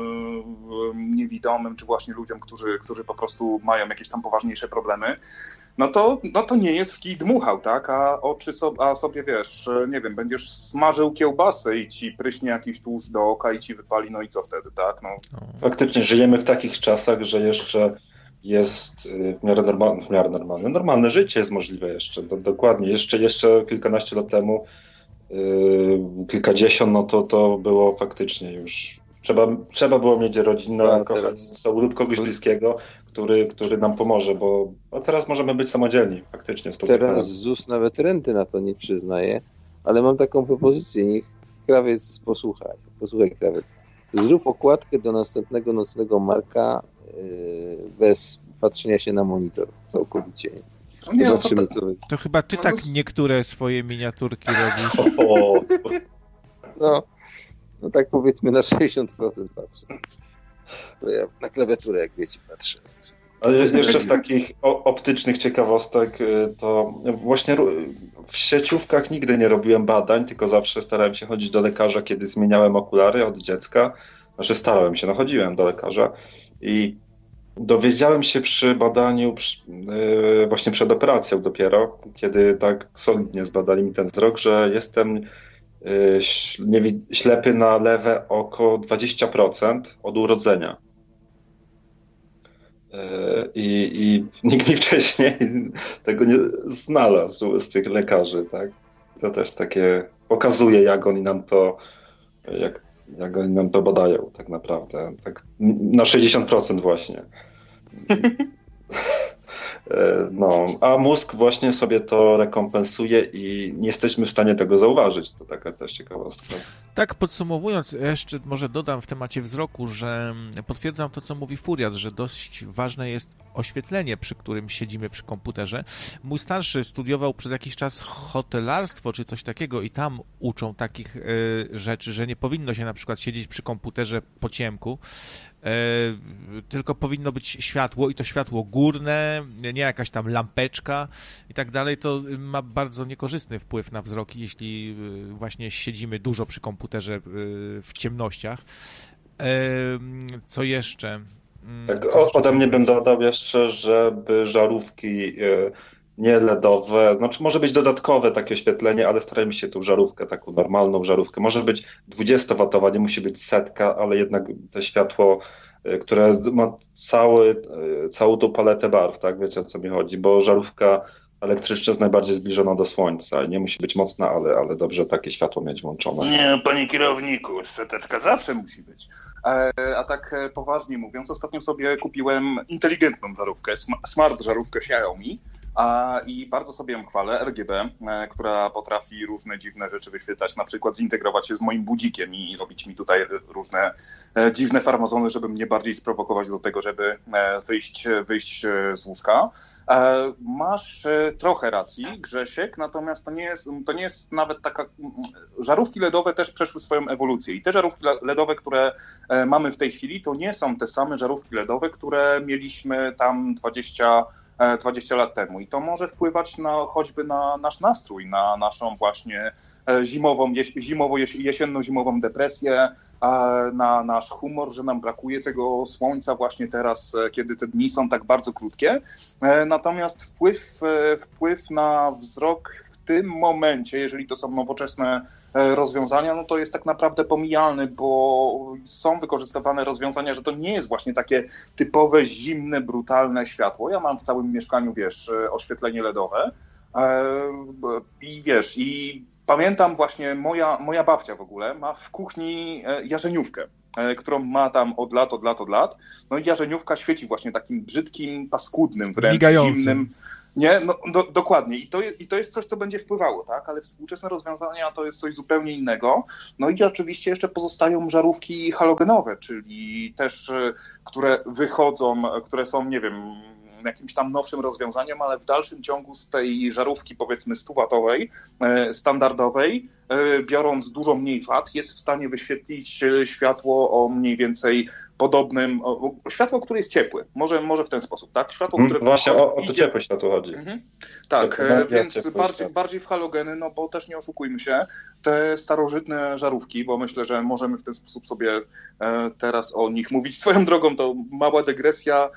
niewidomym, czy właśnie ludziom, którzy, którzy po prostu mają jakieś tam poważniejsze problemy, no to, no to nie jest w kij dmuchał, tak? A oczy so, a sobie, wiesz, nie wiem, będziesz smażył kiełbasę i ci pryśnie jakiś tłuszcz do oka i ci wypali, no i co wtedy, tak? No. Faktycznie żyjemy w takich czasach, że jeszcze jest w miarę normalne, w miarę normalne, normalne życie jest możliwe jeszcze, do, dokładnie. Jeszcze, jeszcze kilkanaście lat temu, yy, kilkadziesiąt, no to, to było faktycznie już... Trzeba, trzeba było mieć rodzinę, kochającą lub kogoś bliskiego, który, który nam pomoże, bo a teraz możemy być samodzielni faktycznie. Teraz ZUS nawet renty na to nie przyznaje, ale mam taką propozycję, niech krawiec posłucha. Posłuchaj, krawiec. Zrób okładkę do następnego nocnego Marka yy, bez patrzenia się na monitor całkowicie. Nie, Zobaczymy, no to, co wy... to chyba ty no tak to... niektóre swoje miniaturki robisz. O, no, no tak powiedzmy na sześćdziesiąt procent patrzę. To ja na klawiaturę, jak wiecie, patrzę. Ale jeszcze z takich optycznych ciekawostek, to właśnie w sieciówkach nigdy nie robiłem badań, tylko zawsze starałem się chodzić do lekarza, kiedy zmieniałem okulary od dziecka. Znaczy starałem się, no chodziłem do lekarza i dowiedziałem się przy badaniu, przy, yy, właśnie przed operacją dopiero, kiedy tak solidnie zbadali mi ten wzrok, że jestem yy, ślepy na lewe oko dwadzieścia procent od urodzenia. I, i nikt mi wcześniej tego nie znalazł z tych lekarzy, tak? To też takie pokazuje, jak oni nam to, jak, jak oni nam to badają tak naprawdę. Tak na sześćdziesiąt procent właśnie. No, a mózg właśnie sobie to rekompensuje i nie jesteśmy w stanie tego zauważyć. To taka też ciekawostka. Tak, podsumowując, jeszcze może dodam w temacie wzroku, że potwierdzam to, co mówi Furiat, że dość ważne jest oświetlenie, przy którym siedzimy przy komputerze. Mój starszy studiował przez jakiś czas hotelarstwo czy coś takiego i tam uczą takich y, rzeczy, że nie powinno się na przykład siedzieć przy komputerze po ciemku, E, tylko powinno być światło i to światło górne, nie jakaś tam lampeczka i tak dalej. To ma bardzo niekorzystny wpływ na wzrok, jeśli właśnie siedzimy dużo przy komputerze w ciemnościach. E, co jeszcze? Tak, o, ode mnie bym dodał jeszcze, żeby żarówki nie ledowe, znaczy może być dodatkowe takie oświetlenie, ale starajmy się tą żarówkę, taką normalną żarówkę. Może być dwudziestowatowa, nie musi być setka, ale jednak to światło, które ma cały, całą tą paletę barw, tak? Wiecie, o co mi chodzi, bo żarówka elektryczna jest najbardziej zbliżona do słońca i nie musi być mocna, ale, ale dobrze takie światło mieć włączone. Nie, panie kierowniku, seteczka zawsze musi być. E, a tak poważnie mówiąc, ostatnio sobie kupiłem inteligentną żarówkę, smart żarówkę Xiaomi. A, I bardzo sobie ją chwalę, R G B, e, która potrafi różne dziwne rzeczy wyświetlać, na przykład zintegrować się z moim budzikiem i, i robić mi tutaj różne e, dziwne farmazony, żeby mnie bardziej sprowokować do tego, żeby e, wyjść, wyjść z łóżka. E, masz e, trochę racji, Grzesiek, natomiast to nie jest, to nie jest nawet taka... Żarówki ledowe też przeszły swoją ewolucję i te żarówki ledowe, które e, mamy w tej chwili, to nie są te same żarówki ledowe, które mieliśmy tam dwadzieścia dwadzieścia lat temu. I to może wpływać na, choćby na nasz nastrój, na naszą właśnie zimową, jesienno-zimową depresję, na nasz humor, że nam brakuje tego słońca właśnie teraz, kiedy te dni są tak bardzo krótkie. Natomiast wpływ, wpływ na wzrok w tym momencie, jeżeli to są nowoczesne rozwiązania, no to jest tak naprawdę pomijalny, bo są wykorzystywane rozwiązania, że to nie jest właśnie takie typowe, zimne, brutalne światło. Ja mam w całym mieszkaniu, wiesz, oświetlenie ledowe i wiesz, i pamiętam właśnie, moja, moja babcia w ogóle ma w kuchni jarzeniówkę, którą ma tam od lat, od lat, od lat. No i jarzeniówka świeci właśnie takim brzydkim, paskudnym, wręcz migającym. Zimnym. Nie, no do, dokładnie. I to, I to jest coś, co będzie wpływało, tak? Ale współczesne rozwiązania to jest coś zupełnie innego. No i oczywiście jeszcze pozostają żarówki halogenowe, czyli też, które wychodzą, które są, nie wiem, jakimś tam nowszym rozwiązaniem, ale w dalszym ciągu z tej żarówki, powiedzmy stu-watowej, standardowej, biorąc dużo mniej wat, jest w stanie wyświetlić światło o mniej więcej podobnym, o, światło, które jest ciepłe. Może, może w ten sposób, tak? Światło, które... Właśnie o, o to idzie... ciepłe światło chodzi. Mhm. Tak, Ciepłe, więc bardziej, bardziej w halogeny, no bo też nie oszukujmy się, te starożytne żarówki, bo myślę, że możemy w ten sposób sobie teraz o nich mówić. Swoją drogą to mała dygresja.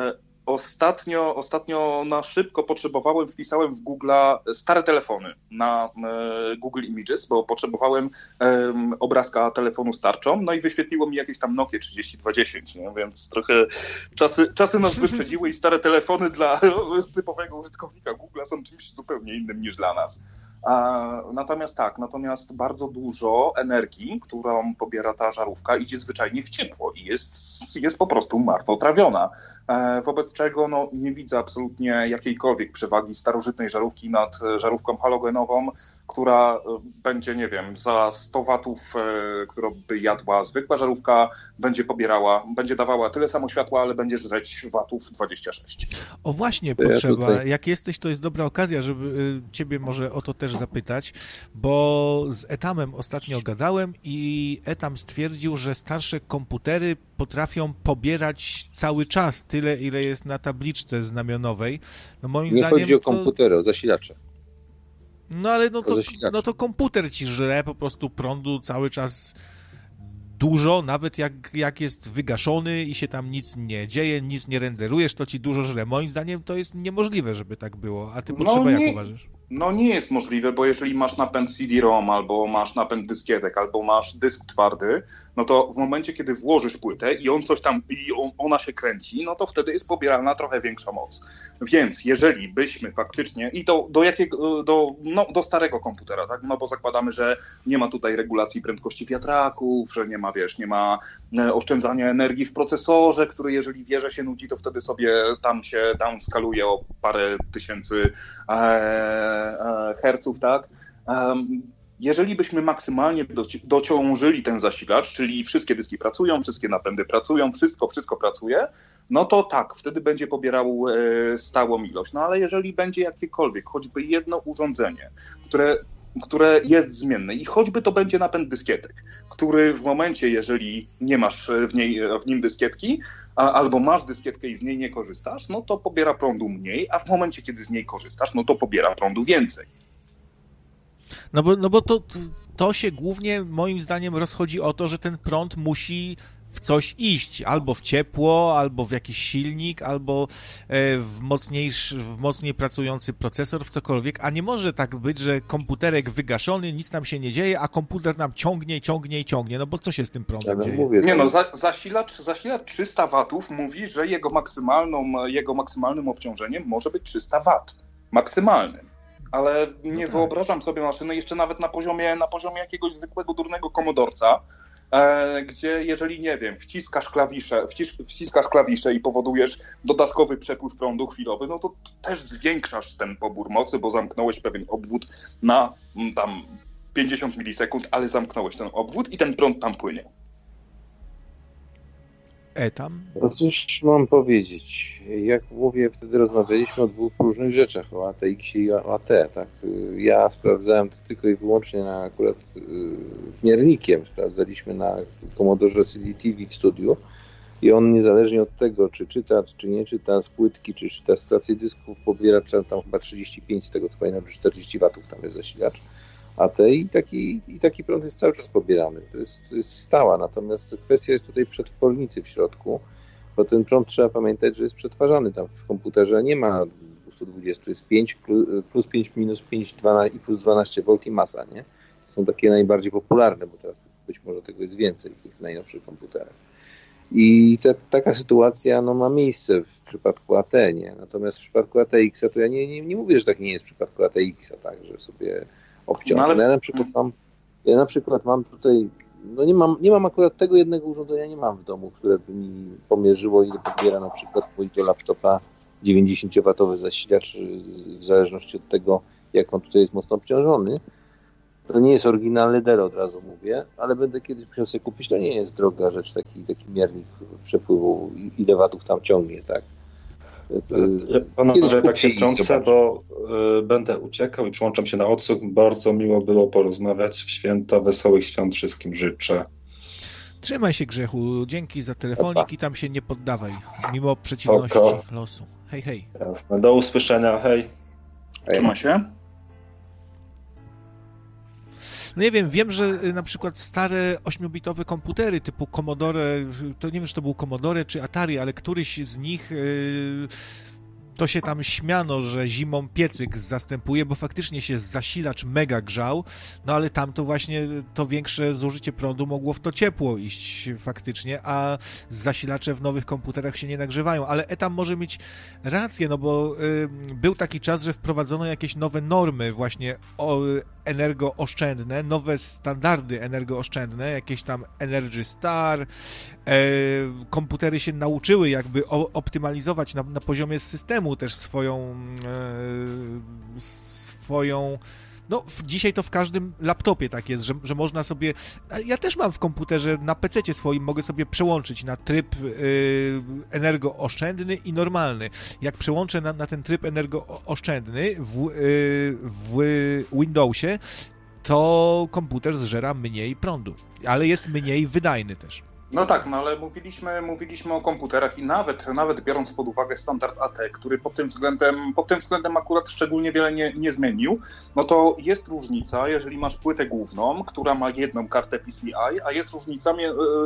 Ostatnio, ostatnio na szybko potrzebowałem, wpisałem w Google'a stare telefony na e, Google Images, bo potrzebowałem e, obrazka telefonu z tarczą, no i wyświetliło mi jakieś tam Nokia trzydzieści dwa dziesięć, nie? Więc trochę czasy, czasy nas wyprzedziły i stare telefony dla typowego użytkownika Google'a są czymś zupełnie innym niż dla nas. A, natomiast tak, natomiast bardzo dużo energii, którą pobiera ta żarówka, idzie zwyczajnie w ciepło i jest, jest po prostu marnotrawiona. E, wobec czego no, nie widzę absolutnie jakiejkolwiek przewagi starożytnej żarówki nad żarówką halogenową, która będzie, nie wiem, za sto watów, e, którą by jadła zwykła żarówka, będzie pobierała, będzie dawała tyle samo światła, ale będzie żreć watów dwadzieścia sześć. O właśnie, potrzeba. Ja tutaj... Jak jesteś, to jest dobra okazja, żeby ciebie może o to też zapytać, bo z Etamem ostatnio gadałem i Etam stwierdził, że starsze komputery potrafią pobierać cały czas tyle, ile jest na tabliczce znamionowej. No moim Nie zdaniem chodzi o to... komputery, o zasilacze. No ale no to, no to komputer ci żre po prostu prądu cały czas dużo, nawet jak, jak jest wygaszony i się tam nic nie dzieje, nic nie renderujesz, to ci dużo żre. Moim zdaniem to jest niemożliwe, żeby tak było. A ty potrzeba, no nie, jak uważasz? No nie jest możliwe, bo jeżeli masz napęd C D ROM, albo masz napęd dyskietek, albo masz dysk twardy, no to w momencie, kiedy włożysz płytę i on coś tam, i on, ona się kręci, no to wtedy jest pobierana trochę większa moc. Więc jeżeli byśmy faktycznie, i do, do jakiego, do, no, do starego komputera, tak, no bo zakładamy, że nie ma tutaj regulacji prędkości wiatraków, że nie ma, wiesz, nie ma oszczędzania energii w procesorze, który jeżeli wie, że się nudzi, to wtedy sobie tam się downskaluje o parę tysięcy e, herców, tak? Jeżeli byśmy maksymalnie dociążyli ten zasilacz, czyli wszystkie dyski pracują, wszystkie napędy pracują, wszystko, wszystko pracuje, no to tak, wtedy będzie pobierał stałą ilość. No ale jeżeli będzie jakiekolwiek, choćby jedno urządzenie, które które jest zmienne i choćby to będzie napęd dyskietek, który w momencie, jeżeli nie masz w, niej, w nim dyskietki, a, albo masz dyskietkę i z niej nie korzystasz, no to pobiera prądu mniej, a w momencie, kiedy z niej korzystasz, no to pobiera prądu więcej. No bo, no bo to, to się głównie moim zdaniem rozchodzi o to, że ten prąd musi w coś iść, albo w ciepło, albo w jakiś silnik, albo w mocniejszy, w mocniej pracujący procesor, w cokolwiek, a nie może tak być, że komputerek wygaszony, nic nam się nie dzieje, a komputer nam ciągnie, ciągnie i ciągnie, no bo co się z tym prądem ja dzieje? Mówię, nie no, za, zasilacz, zasilacz trzysta watów mówi, że jego, maksymalną, jego maksymalnym obciążeniem może być trzysta watów. Maksymalnym. Ale nie no tak. Wyobrażam sobie maszyny jeszcze nawet na poziomie, na poziomie jakiegoś zwykłego durnego komodorca, e, gdzie jeżeli, nie wiem, wciskasz klawisze, wcisz, wciskasz klawisze i powodujesz dodatkowy przepływ prądu chwilowy, no to też zwiększasz ten pobór mocy, bo zamknąłeś pewien obwód na m, tam pięćdziesiąt milisekund, ale zamknąłeś ten obwód i ten prąd tam płynie. Etam? No cóż mam powiedzieć, jak mówię, wtedy rozmawialiśmy o dwóch różnych rzeczach, o A T X i o A T, tak? Ja sprawdzałem to tylko i wyłącznie na akurat w miernikiem, sprawdzaliśmy na Commodore C D T V w studiu, i on niezależnie od tego, czy czyta, czy nie czyta z płytki, czy czyta z stacji dysków, pobiera tam chyba trzydzieści pięć, z tego co pamiętam, czterdzieści watów tam jest zasilacz A T i taki, i taki prąd jest cały czas pobierany. To jest, to jest stała, natomiast kwestia jest tutaj przetwornicy w środku, bo ten prąd trzeba pamiętać, że jest przetwarzany tam w komputerze, nie ma dwieście dwadzieścia, jest pięć plus pięć minus pięć i plus dwanaście wolt i masa, nie? To są takie najbardziej popularne, bo teraz być może tego jest więcej w tych najnowszych komputerach. I te, taka sytuacja no, ma miejsce w przypadku A T, nie? Natomiast w przypadku A T X a to ja nie, nie, nie mówię, że tak nie jest w przypadku A T X a, tak, że sobie obciążę. No, ale... ja, na przykład mam, ja na przykład mam tutaj, no nie mam, nie mam akurat tego jednego urządzenia, nie mam w domu, które by mi pomierzyło, ile pobiera na przykład mojego laptopa dziewięćdziesięciowatowy zasilacz, w zależności od tego, jak on tutaj jest mocno obciążony. To nie jest oryginalny D E L, od razu mówię, ale będę kiedyś musiał sobie kupić, to nie jest droga rzecz, taki, taki miernik przepływu, ile watów tam ciągnie, tak. Ja, panowie, tak się wtrącę, bo y, będę uciekał i przyłączam się na odsłuch. Bardzo miło było porozmawiać. Święta, wesołych świąt wszystkim życzę. Trzymaj się, Grzechu, dzięki za telefonik i tam się nie poddawaj, mimo przeciwności Oko. losu. Hej, hej. Jasne, do usłyszenia, hej. Trzymaj się. No nie wiem, wiem, że na przykład stare ośmiobitowe komputery typu Commodore, to nie wiem, czy to był Commodore czy Atari, ale któryś z nich yy, to się tam śmiano, że zimą piecyk zastępuje, bo faktycznie się zasilacz mega grzał, no ale tam to właśnie to większe zużycie prądu mogło w to ciepło iść faktycznie, a zasilacze w nowych komputerach się nie nagrzewają, ale Etam może mieć rację, no bo y, był taki czas, że wprowadzono jakieś nowe normy właśnie o, energooszczędne, nowe standardy energooszczędne, jakieś tam Energy Star, e, komputery się nauczyły jakby o, optymalizować na, na poziomie systemu też swoją e, swoją no w, dzisiaj to w każdym laptopie tak jest, że, że można sobie, ja też mam w komputerze na pececie swoim, mogę sobie przełączyć na tryb y, energooszczędny i normalny. Jak przełączę na, na ten tryb energooszczędny w, y, w Windowsie, to komputer zżera mniej prądu, ale jest mniej wydajny też. No tak, no ale mówiliśmy, mówiliśmy o komputerach i nawet, nawet biorąc pod uwagę standard A T, który pod tym względem, pod tym względem akurat szczególnie wiele nie, nie zmienił, no to jest różnica, jeżeli masz płytę główną, która ma jedną kartę P C I, a jest różnica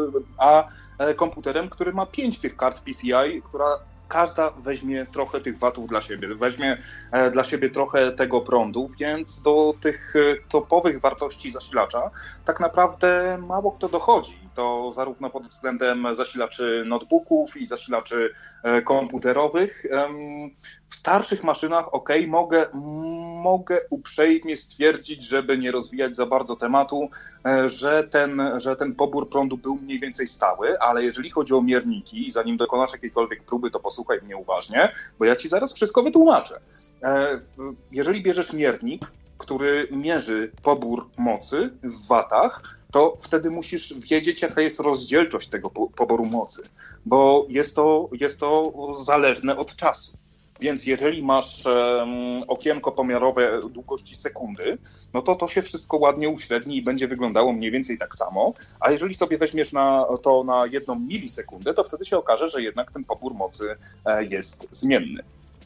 a komputerem, który ma pięć tych kart P C I, która każda weźmie trochę tych watów dla siebie, weźmie e, dla siebie trochę tego prądu, więc do tych e, topowych wartości zasilacza tak naprawdę mało kto dochodzi. To zarówno pod względem zasilaczy notebooków i zasilaczy e, komputerowych. E, w starszych maszynach, ok, mogę, mogę uprzejmie stwierdzić, żeby nie rozwijać za bardzo tematu, e, że, ten, że ten pobór prądu był mniej więcej stały, ale jeżeli chodzi o mierniki i zanim dokonasz jakiejkolwiek próby, to posłuchaj mnie uważnie, bo ja ci zaraz wszystko wytłumaczę. E, jeżeli bierzesz miernik, który mierzy pobór mocy w watach, to wtedy musisz wiedzieć, jaka jest rozdzielczość tego poboru mocy, bo jest to, jest to zależne od czasu. Więc jeżeli masz um, okienko pomiarowe długości sekundy, no to to się wszystko ładnie uśredni i będzie wyglądało mniej więcej tak samo, a jeżeli sobie weźmiesz na, to na jedną milisekundę, to wtedy się okaże, że jednak ten pobór mocy e, jest zmienny.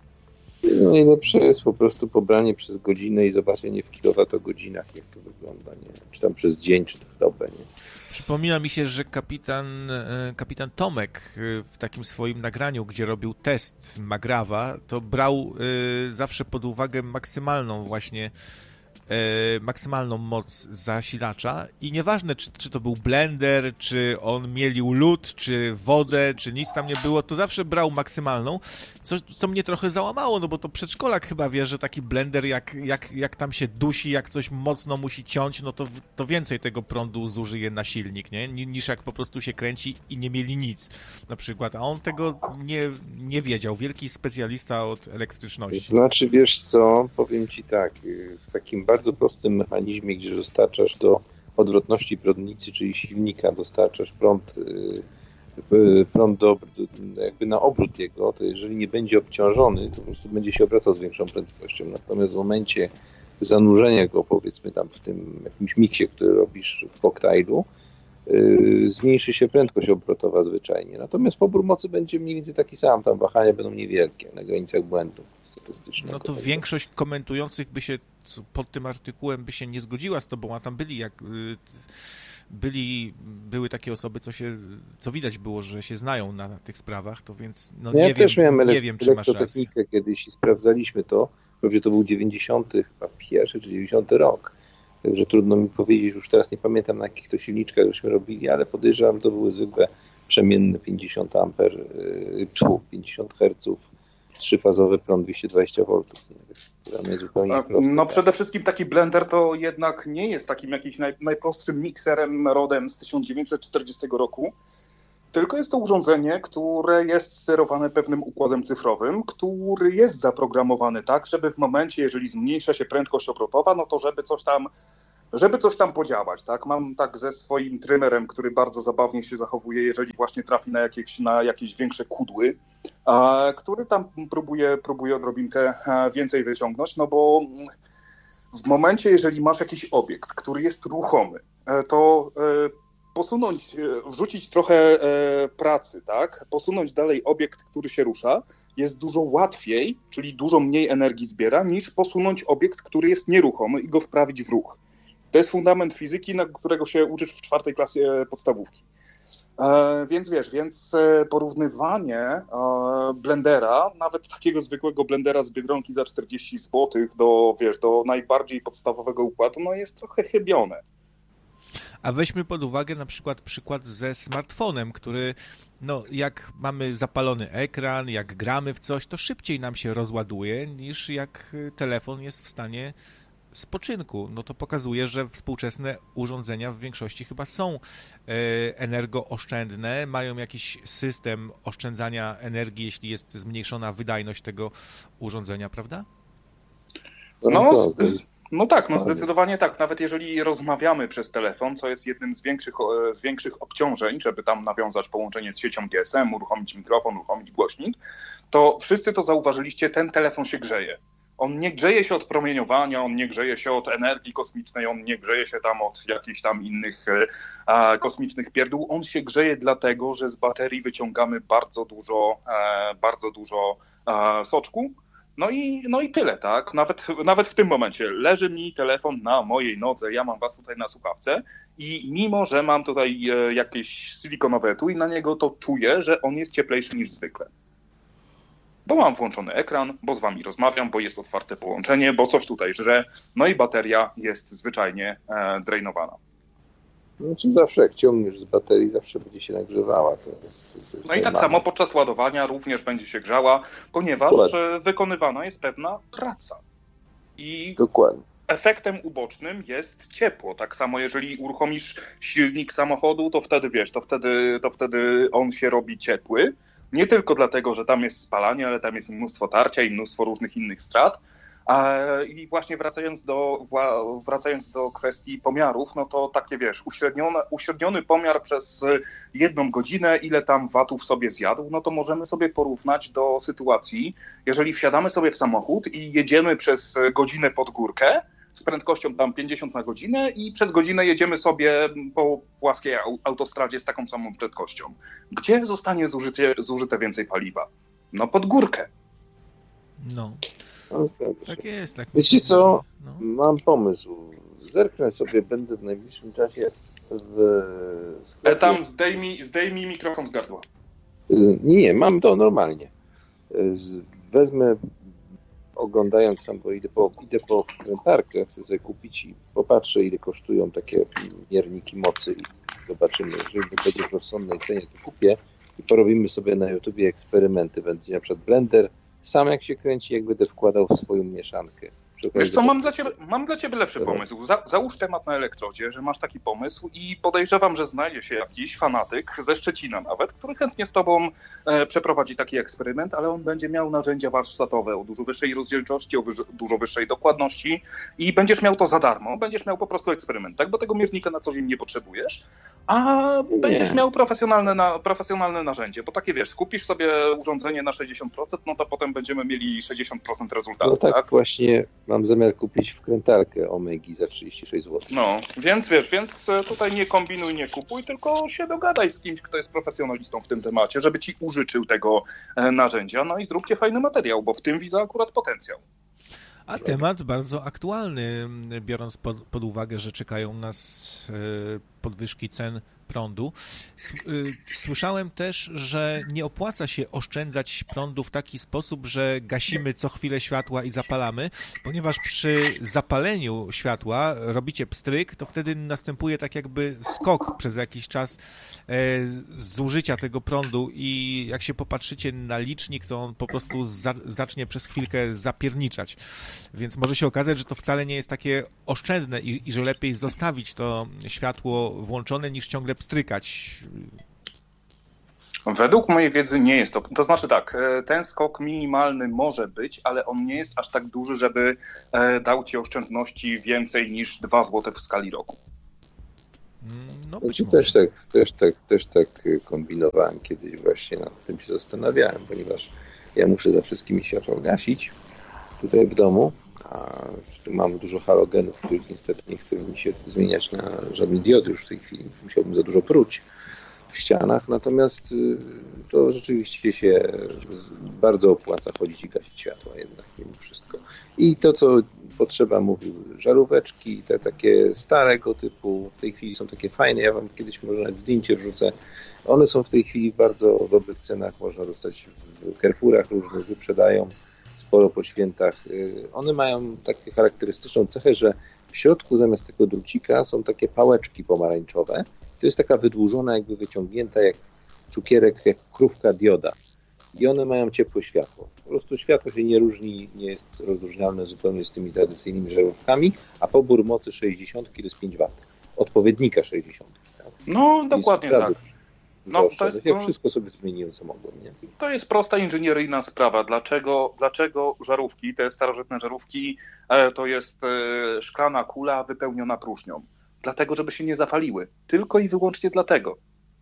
Najlepsze jest po prostu pobranie przez godzinę i zobaczenie w kilowatogodzinach, jak to wygląda, nie? Czy tam przez dzień, czy w dobę, nie? Przypomina mi się, że kapitan, kapitan Tomek w takim swoim nagraniu, gdzie robił test Magrawa, to brał zawsze pod uwagę maksymalną właśnie maksymalną moc zasilacza i nieważne, czy, czy to był blender, czy on mielił lód, czy wodę, czy nic tam nie było, to zawsze brał maksymalną, co, co mnie trochę załamało, no bo to przedszkolak chyba wie, że taki blender, jak, jak, jak tam się dusi, jak coś mocno musi ciąć, no to, to więcej tego prądu zużyje na silnik, nie? Niż jak po prostu się kręci i nie mieli nic, na przykład, a on tego nie, nie wiedział, wielki specjalista od elektryczności. Znaczy, wiesz co, powiem ci tak, w takim bardzo prostym mechanizmie, gdzie dostarczasz do odwrotności prądnicy, czyli silnika, dostarczasz prąd, prąd do, jakby na obrót jego, to jeżeli nie będzie obciążony, to po prostu będzie się obracał z większą prędkością. Natomiast w momencie zanurzenia go, powiedzmy tam w tym jakimś miksie, który robisz w koktajlu, yy, zmniejszy się prędkość obrotowa zwyczajnie. Natomiast pobór mocy będzie mniej więcej taki sam, tam wahania będą niewielkie, na granicach błędu statystycznego. No to większość komentujących by się pod tym artykułem by się nie zgodziła z tobą, a tam byli jak... Yy, byli, były takie osoby, co się, co widać było, że się znają na tych sprawach, to więc no, no ja nie, też wiem, miałem nie wiem, czy masz rację. Technikę kiedyś i sprawdzaliśmy to, pewnie to był dziewięćdziesiąty pierwszy czy dziewięćdziesiąty rok, także trudno mi powiedzieć, już teraz nie pamiętam, na jakich to silniczkach żeśmy robili, ale podejrzewam, że to były zwykłe przemienne pięćdziesiąt amper, pięćdziesiąt herców, trzyfazowy prąd dwieście dwadzieścia woltów. No przede wszystkim taki blender to jednak nie jest takim jakimś naj, najprostszym mikserem rodem z tysiąc dziewięćset czterdziestego roku, tylko jest to urządzenie, które jest sterowane pewnym układem cyfrowym, który jest zaprogramowany tak, żeby w momencie, jeżeli zmniejsza się prędkość obrotowa, no to żeby coś tam żeby coś tam podziałać, tak? Mam tak ze swoim trymerem, który bardzo zabawnie się zachowuje, jeżeli właśnie trafi na jakieś, na jakieś większe kudły, a, który tam próbuje, próbuje odrobinkę więcej wyciągnąć, no bo w momencie, jeżeli masz jakiś obiekt, który jest ruchomy, to posunąć, wrzucić trochę pracy, tak? Posunąć dalej obiekt, który się rusza, jest dużo łatwiej, czyli dużo mniej energii zbiera, niż posunąć obiekt, który jest nieruchomy i go wprawić w ruch. To jest fundament fizyki, na którego się uczysz w czwartej klasie podstawówki. E, więc wiesz, więc porównywanie e, blendera, nawet takiego zwykłego blendera z Biedronki za czterdzieści złotych do, wiesz, do najbardziej podstawowego układu, no jest trochę chybione. A weźmy pod uwagę na przykład przykład ze smartfonem, który, no jak mamy zapalony ekran, jak gramy w coś, to szybciej nam się rozładuje, niż jak telefon jest w stanie spoczynku. No to pokazuje, że współczesne urządzenia w większości chyba są energooszczędne, mają jakiś system oszczędzania energii, jeśli jest zmniejszona wydajność tego urządzenia, prawda? No, no tak, no zdecydowanie tak. Nawet jeżeli rozmawiamy przez telefon, co jest jednym z większych, z większych obciążeń, żeby tam nawiązać połączenie z siecią G S M, uruchomić mikrofon, uruchomić głośnik, to wszyscy to zauważyliście, ten telefon się grzeje. On nie grzeje się od promieniowania, on nie grzeje się od energii kosmicznej, on nie grzeje się tam od jakichś tam innych e, kosmicznych pierdół. On się grzeje dlatego, że z baterii wyciągamy bardzo dużo, e, bardzo dużo e, soczku. No i, no i tyle, tak? Nawet, nawet w tym momencie leży mi telefon na mojej nodze, ja mam was tutaj na słuchawce i mimo, że mam tutaj e, jakieś silikonowe etui na niego, to czuję, że on jest cieplejszy niż zwykle. Bo mam włączony ekran, bo z wami rozmawiam, bo jest otwarte połączenie, bo coś tutaj żre, no i bateria jest zwyczajnie e, drainowana. Znaczy zawsze jak ciągniesz z baterii, zawsze będzie się nagrzewała. To jest, to jest no i normalne. tak samo podczas ładowania również będzie się grzała, ponieważ Dokładnie. wykonywana jest pewna praca. I Dokładnie. efektem ubocznym jest ciepło. Tak samo jeżeli uruchomisz silnik samochodu, to wtedy wiesz, to wtedy, to wtedy on się robi ciepły. Nie tylko dlatego, że tam jest spalanie, ale tam jest mnóstwo tarcia i mnóstwo różnych innych strat. I właśnie wracając do, wracając do kwestii pomiarów, no to takie wiesz, uśredniony, uśredniony pomiar przez jedną godzinę, ile tam watów sobie zjadł, no to możemy sobie porównać do sytuacji, jeżeli wsiadamy sobie w samochód i jedziemy przez godzinę pod górkę, z prędkością tam pięćdziesiąt na godzinę i przez godzinę jedziemy sobie po płaskiej autostradzie z taką samą prędkością. Gdzie zostanie zużycie, zużyte więcej paliwa? No pod górkę. No. No tak jest. Tak. Wiecie co? No. Mam pomysł. Zerknę sobie, będę w najbliższym czasie w sklepie. E tam zdejmij, zdejmij mikrofon z gardła. Nie, nie, mam to normalnie. Wezmę, oglądając tam, bo idę po, idę po wkrętarkę, chcę sobie kupić i popatrzę, ile kosztują takie mierniki mocy i zobaczymy, jeżeli będzie w rozsądnej cenie, to kupię i porobimy sobie na YouTubie eksperymenty. Będzie na przykład blender, sam jak się kręci, jak będę wkładał w swoją mieszankę. Wiesz co, mam dla ciebie, mam dla ciebie lepszy pomysł. Za, załóż temat na elektrodzie, że masz taki pomysł i podejrzewam, że znajdzie się jakiś fanatyk ze Szczecina nawet, który chętnie z tobą e, przeprowadzi taki eksperyment, ale on będzie miał narzędzia warsztatowe o dużo wyższej rozdzielczości, o wyż, dużo wyższej dokładności i będziesz miał to za darmo. Będziesz miał po prostu eksperyment, tak? Bo tego miernika na co dzień nie potrzebujesz, a nie. będziesz miał profesjonalne, na, profesjonalne narzędzie, bo takie wiesz, kupisz sobie urządzenie na sześćdziesiąt procent, no to potem będziemy mieli sześćdziesiąt procent rezultatu. No tak, tak? Właśnie mam zamiar kupić wkrętarkę Omegi za trzydzieści sześć złotych. No, więc wiesz, więc tutaj nie kombinuj, nie kupuj, tylko się dogadaj z kimś, kto jest profesjonalistą w tym temacie, żeby ci użyczył tego narzędzia, no i zróbcie fajny materiał, bo w tym widzę akurat potencjał. A temat bardzo aktualny, biorąc pod, pod uwagę, że czekają nas podwyżki cen prądu. Słyszałem też, że nie opłaca się oszczędzać prądu w taki sposób, że gasimy co chwilę światła i zapalamy, ponieważ przy zapaleniu światła robicie pstryk, to wtedy następuje tak jakby skok przez jakiś czas zużycia tego prądu i jak się popatrzycie na licznik, to on po prostu za, zacznie przez chwilkę zapierniczać. Więc może się okazać, że to wcale nie jest takie oszczędne i, i że lepiej zostawić to światło włączone niż ciągle pstrykać. Według mojej wiedzy nie jest to. To znaczy tak, ten skok minimalny może być, ale on nie jest aż tak duży, żeby dał ci oszczędności więcej niż dwa złote w skali roku. No, znaczy, też, tak, też, tak, też tak kombinowałem kiedyś, właśnie nad tym się zastanawiałem, ponieważ ja muszę za wszystkimi światła gasić tutaj w domu, a mam dużo halogenów, których niestety nie chce mi się zmieniać na żadny diod już w tej chwili. Musiałbym za dużo pruć w ścianach, natomiast to rzeczywiście się bardzo opłaca chodzić i gasić światła jednak mimo wszystko. I to, co potrzeba, mówił, żaróweczki, te takie starego typu, w tej chwili są takie fajne, ja wam kiedyś może nawet zdjęcie wrzucę. One są w tej chwili w bardzo dobrych cenach, można dostać w Carrefourach różnych, wyprzedają sporo po świętach. One mają taką charakterystyczną cechę, że w środku zamiast tego drucika są takie pałeczki pomarańczowe. To jest taka wydłużona, jakby wyciągnięta jak cukierek, jak krówka dioda. I one mają ciepłe światło. Po prostu światło się nie różni, nie jest rozróżnialne zupełnie z tymi tradycyjnymi żarówkami, a pobór mocy sześćdziesiąt to jest pięć watów. Odpowiednika sześćdziesiąt. Tak? No, dokładnie tak. No, to jest, ja wszystko sobie zmieniłem, co mogłem. Nie? To jest prosta inżynieryjna sprawa. Dlaczego, dlaczego żarówki, te starożytne żarówki, to jest szklana kula wypełniona próżnią? Dlatego, żeby się nie zapaliły. Tylko i wyłącznie dlatego.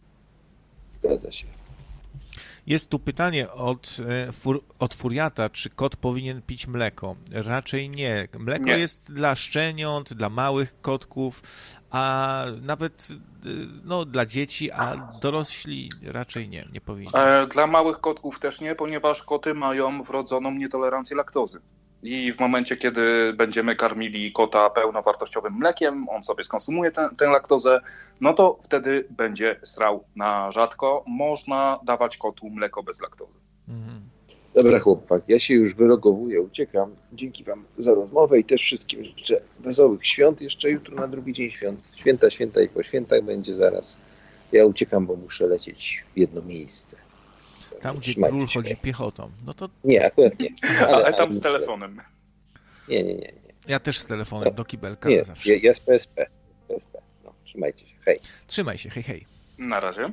Zgadza się. Jest tu pytanie od, fur, od Furiata, czy kot powinien pić mleko? Raczej nie. Mleko nie. Jest dla szczeniąt, dla małych kotków, a nawet no, dla dzieci, a dorośli raczej nie, nie powinni. Dla małych kotków też nie, ponieważ koty mają wrodzoną nietolerancję laktozy. I w momencie, kiedy będziemy karmili kota pełnowartościowym mlekiem, on sobie skonsumuje tę, tę laktozę, no to wtedy będzie srał na rzadko. Można dawać kotu mleko bez laktozy. Mhm. Dobra chłopak, ja się już wylogowuję, uciekam. Dzięki wam za rozmowę i też wszystkim życzę wesołych świąt. Jeszcze jutro na drugi dzień świąt. Święta, święta i po świętach będzie zaraz. Ja uciekam, bo muszę lecieć w jedno miejsce. Tam, gdzie Trzymajcie król się. Chodzi piechotą. No to... Nie, akurat nie. Ale, ale tam z telefonem. Nie, nie, nie, nie. Ja też z telefonem no. do kibelka nie, zawsze. Ja, ja z P S P. P S P. No, trzymajcie się. Hej. Trzymaj się. Hej, hej. Na razie.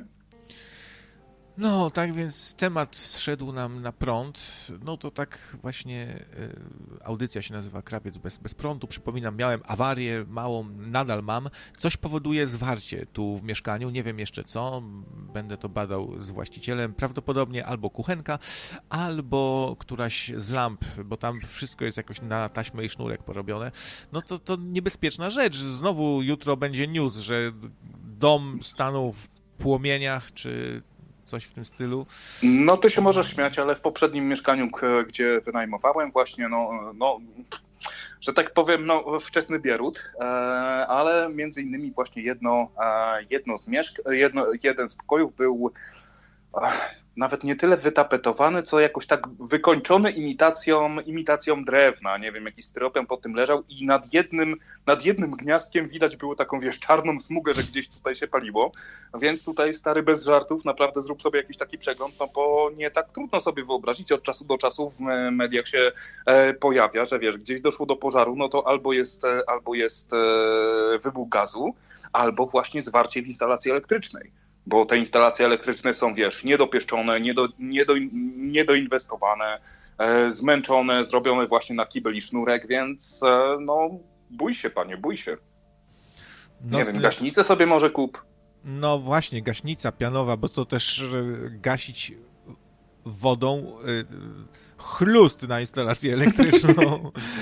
No, tak więc temat zszedł nam na prąd. No to tak właśnie y, audycja się nazywa Krawiec bez, bez prądu. Przypominam, miałem awarię małą, nadal mam. Coś powoduje zwarcie tu w mieszkaniu, nie wiem jeszcze co. Będę to badał z właścicielem. Prawdopodobnie albo kuchenka, albo któraś z lamp, bo tam wszystko jest jakoś na taśmę i sznurek porobione. No to, to niebezpieczna rzecz. Znowu jutro będzie news, że dom stanął w płomieniach, czy... coś w tym stylu. No ty się możesz śmiać, ale w poprzednim mieszkaniu, gdzie wynajmowałem właśnie, no, no że tak powiem, no wczesny bierut, ale między innymi właśnie jedno, jedno z mieszk- jedno, jeden z pokojów był nawet nie tyle wytapetowany, co jakoś tak wykończony imitacją, imitacją drewna. Nie wiem, jakiś styropian pod tym leżał i nad jednym, nad jednym gniazdkiem widać było taką, wiesz, czarną smugę, że gdzieś tutaj się paliło. Więc tutaj, stary, bez żartów, naprawdę zrób sobie jakiś taki przegląd, no bo nie tak trudno sobie wyobrazić. Od czasu do czasu w mediach się e, pojawia, że wiesz, gdzieś doszło do pożaru, no to albo jest, e, albo jest e, wybuch gazu, albo właśnie zwarcie w instalacji elektrycznej. Bo te instalacje elektryczne są, wiesz, niedopieszczone, niedo, niedo, niedoinwestowane, e, zmęczone, zrobione właśnie na kibel i sznurek, więc e, no bój się, panie, bój się. Nie Nocny... wiem, gaśnicę sobie może kup. No właśnie, gaśnica pianowa, bo to też gasić wodą y, chlust na instalację elektryczną.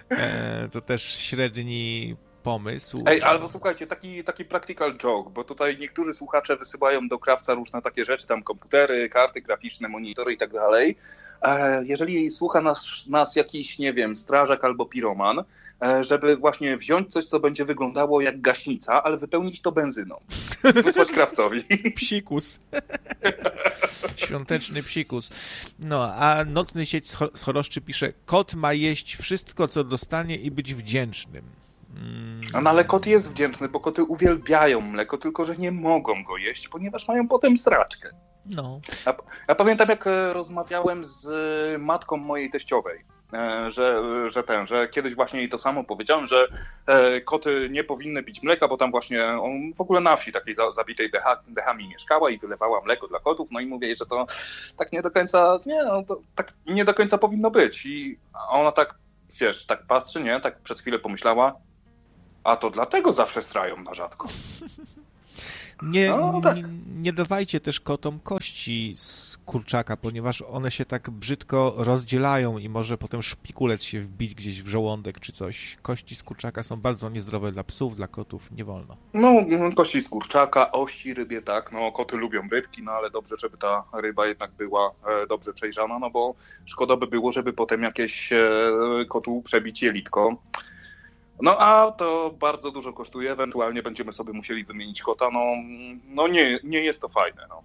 E, to też średni pomysł. Ej, albo słuchajcie, taki, taki practical joke, bo tutaj niektórzy słuchacze wysyłają do krawca różne takie rzeczy, tam komputery, karty graficzne, monitory i tak dalej. Jeżeli słucha nas, nas jakiś, nie wiem, strażak albo piroman, żeby właśnie wziąć coś, co będzie wyglądało jak gaśnica, ale wypełnić to benzyną. Wysłać krawcowi. Psikus. Świąteczny psikus. No, a Nocny Sieć z Choroszczy pisze, kot ma jeść wszystko, co dostanie i być wdzięcznym. A no ale kot jest wdzięczny, bo koty uwielbiają mleko, tylko że nie mogą go jeść, ponieważ mają potem sraczkę. No. Ja, ja pamiętam, jak rozmawiałem z matką mojej teściowej, że, że ten, że kiedyś właśnie jej to samo powiedziałem, że koty nie powinny pić mleka, bo tam właśnie on w ogóle na wsi takiej zabitej dechami mieszkała i wylewała mleko dla kotów, no i mówię, że to tak nie do końca, nie, no to tak nie do końca powinno być. I ona tak, wiesz, tak patrzy, nie, tak przez chwilę pomyślała, a to dlatego zawsze strają na rzadko. Nie, no, tak. nie, nie dawajcie też kotom kości z kurczaka, ponieważ one się tak brzydko rozdzielają i może potem szpikulec się wbić gdzieś w żołądek czy coś. Kości z kurczaka są bardzo niezdrowe dla psów, dla kotów, nie wolno. No, kości z kurczaka, ości rybie, tak, no koty lubią rybki, no ale dobrze, żeby ta ryba jednak była e, dobrze przejrzana, no bo szkoda by było, żeby potem jakieś e, kotu przebić jelitko. No a to bardzo dużo kosztuje, ewentualnie będziemy sobie musieli wymienić kota, no, no nie, nie jest to fajne. No,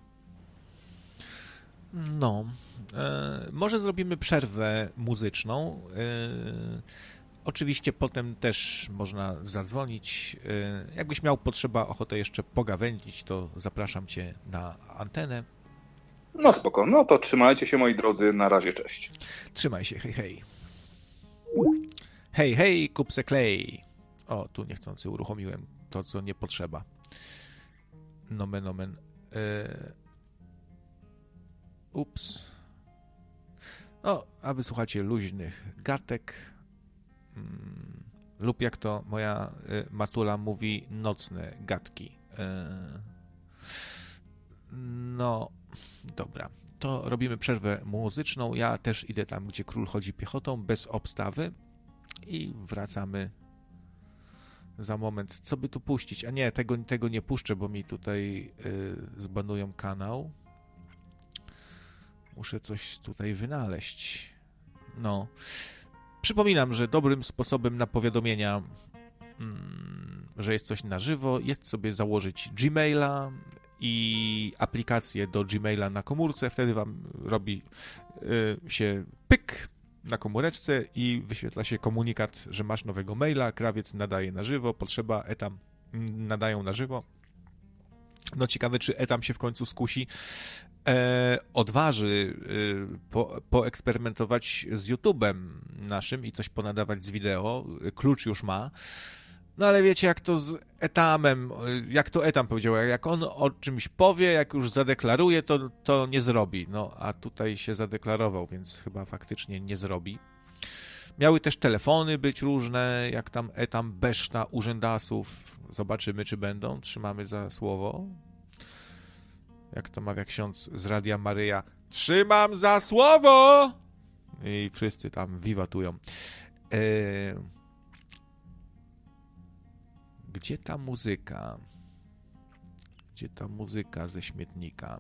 no e, może zrobimy przerwę muzyczną. E, oczywiście potem też można zadzwonić. E, jakbyś miał potrzeba, ochotę jeszcze pogawędzić, to zapraszam cię na antenę. No spoko, no to trzymajcie się moi drodzy, na razie, cześć. Trzymaj się, hej hej. Hej, hej, kupse klej. O, tu niechcący uruchomiłem to, co nie potrzeba. Nomen, nomen. Yy... Ups. No, a wysłuchacie luźnych gatek. Hmm. Lub jak to moja y, matula mówi, nocne gadki. Yy... No, dobra. To robimy przerwę muzyczną. Ja też idę tam, gdzie król chodzi piechotą, bez obstawy. I wracamy za moment. Co by tu puścić? A nie, tego, tego nie puszczę, bo mi tutaj y, zbanują kanał. Muszę coś tutaj wynaleźć. No. Przypominam, że dobrym sposobem na powiadomienia, mm, że jest coś na żywo, jest sobie założyć Gmaila i aplikację do Gmaila na komórce. Wtedy wam robi y, się pyk na komóreczce i wyświetla się komunikat, że masz nowego maila, krawiec nadaje na żywo, potrzeba, etam nadają na żywo. No ciekawe, czy etam się w końcu skusi, e, odważy e, po, poeksperymentować z YouTube'em naszym i coś ponadawać z wideo. Klucz już ma. No ale wiecie, jak to z etamem, jak to etam powiedział, jak on o czymś powie, jak już zadeklaruje, to, to nie zrobi. No a tutaj się zadeklarował, więc chyba faktycznie nie zrobi. Miały też telefony być różne, jak tam etam beszta urzędasów. Zobaczymy, czy będą. Trzymamy za słowo. Jak to mawia ksiądz z Radia Maryja. Trzymam za słowo! I wszyscy tam wiwatują. Eee... Gdzie ta muzyka? Gdzie ta muzyka ze śmietnika?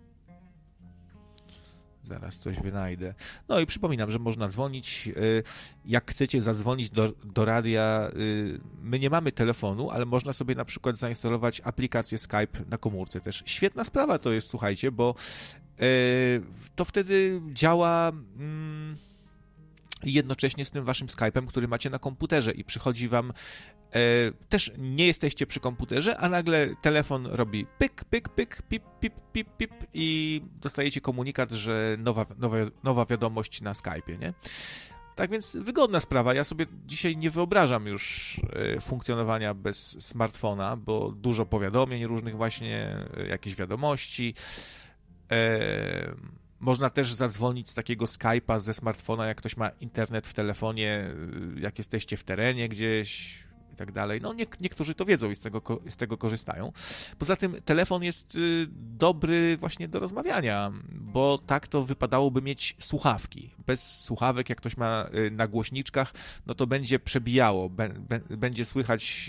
Zaraz coś wynajdę. No i przypominam, że można dzwonić. Jak chcecie zadzwonić do, do radia, my nie mamy telefonu, ale można sobie na przykład zainstalować aplikację Skype na komórce też. Świetna sprawa to jest, słuchajcie, bo to wtedy działa jednocześnie z tym waszym Skype'em, który macie na komputerze i przychodzi wam E, też nie jesteście przy komputerze, a nagle telefon robi pyk, pyk, pyk, pip, pip, pip, pip i dostajecie komunikat, że nowa, nowa, nowa wiadomość na Skype'ie, nie? Tak więc wygodna sprawa. Ja sobie dzisiaj nie wyobrażam już e, funkcjonowania bez smartfona, bo dużo powiadomień różnych właśnie, e, jakieś wiadomości. E, Można też zadzwonić z takiego Skype'a ze smartfona, jak ktoś ma internet w telefonie, jak jesteście w terenie gdzieś, i tak dalej. No nie, niektórzy to wiedzą i z tego, z tego korzystają. Poza tym telefon jest dobry właśnie do rozmawiania, bo tak to wypadałoby mieć słuchawki. Bez słuchawek, jak ktoś ma na głośniczkach, no to będzie przebijało, będzie słychać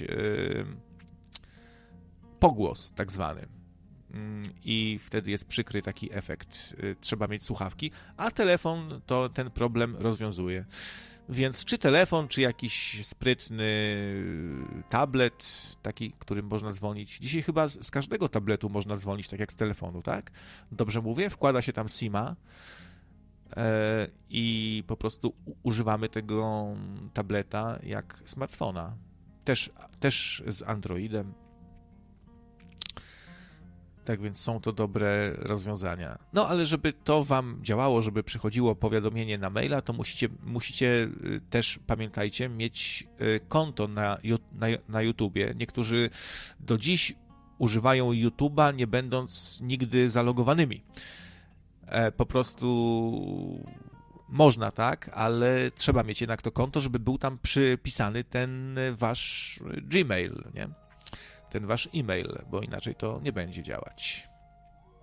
pogłos tak zwany. I wtedy jest przykry taki efekt. Trzeba mieć słuchawki, a telefon to ten problem rozwiązuje. Więc czy telefon, czy jakiś sprytny tablet, taki, którym można dzwonić. Dzisiaj chyba z każdego tabletu można dzwonić, tak jak z telefonu, tak? Dobrze mówię? Wkłada się tam SIM-a e, i po prostu używamy tego tableta jak smartfona. Też, też z Androidem. Tak więc są to dobre rozwiązania. No ale żeby to wam działało, żeby przychodziło powiadomienie na maila, to musicie, musicie też, pamiętajcie, mieć konto na, na, na YouTubie. Niektórzy do dziś używają YouTube'a, nie będąc nigdy zalogowanymi. Po prostu można, tak, ale trzeba mieć jednak to konto, żeby był tam przypisany ten wasz Gmail, nie? Ten wasz e-mail, bo inaczej to nie będzie działać.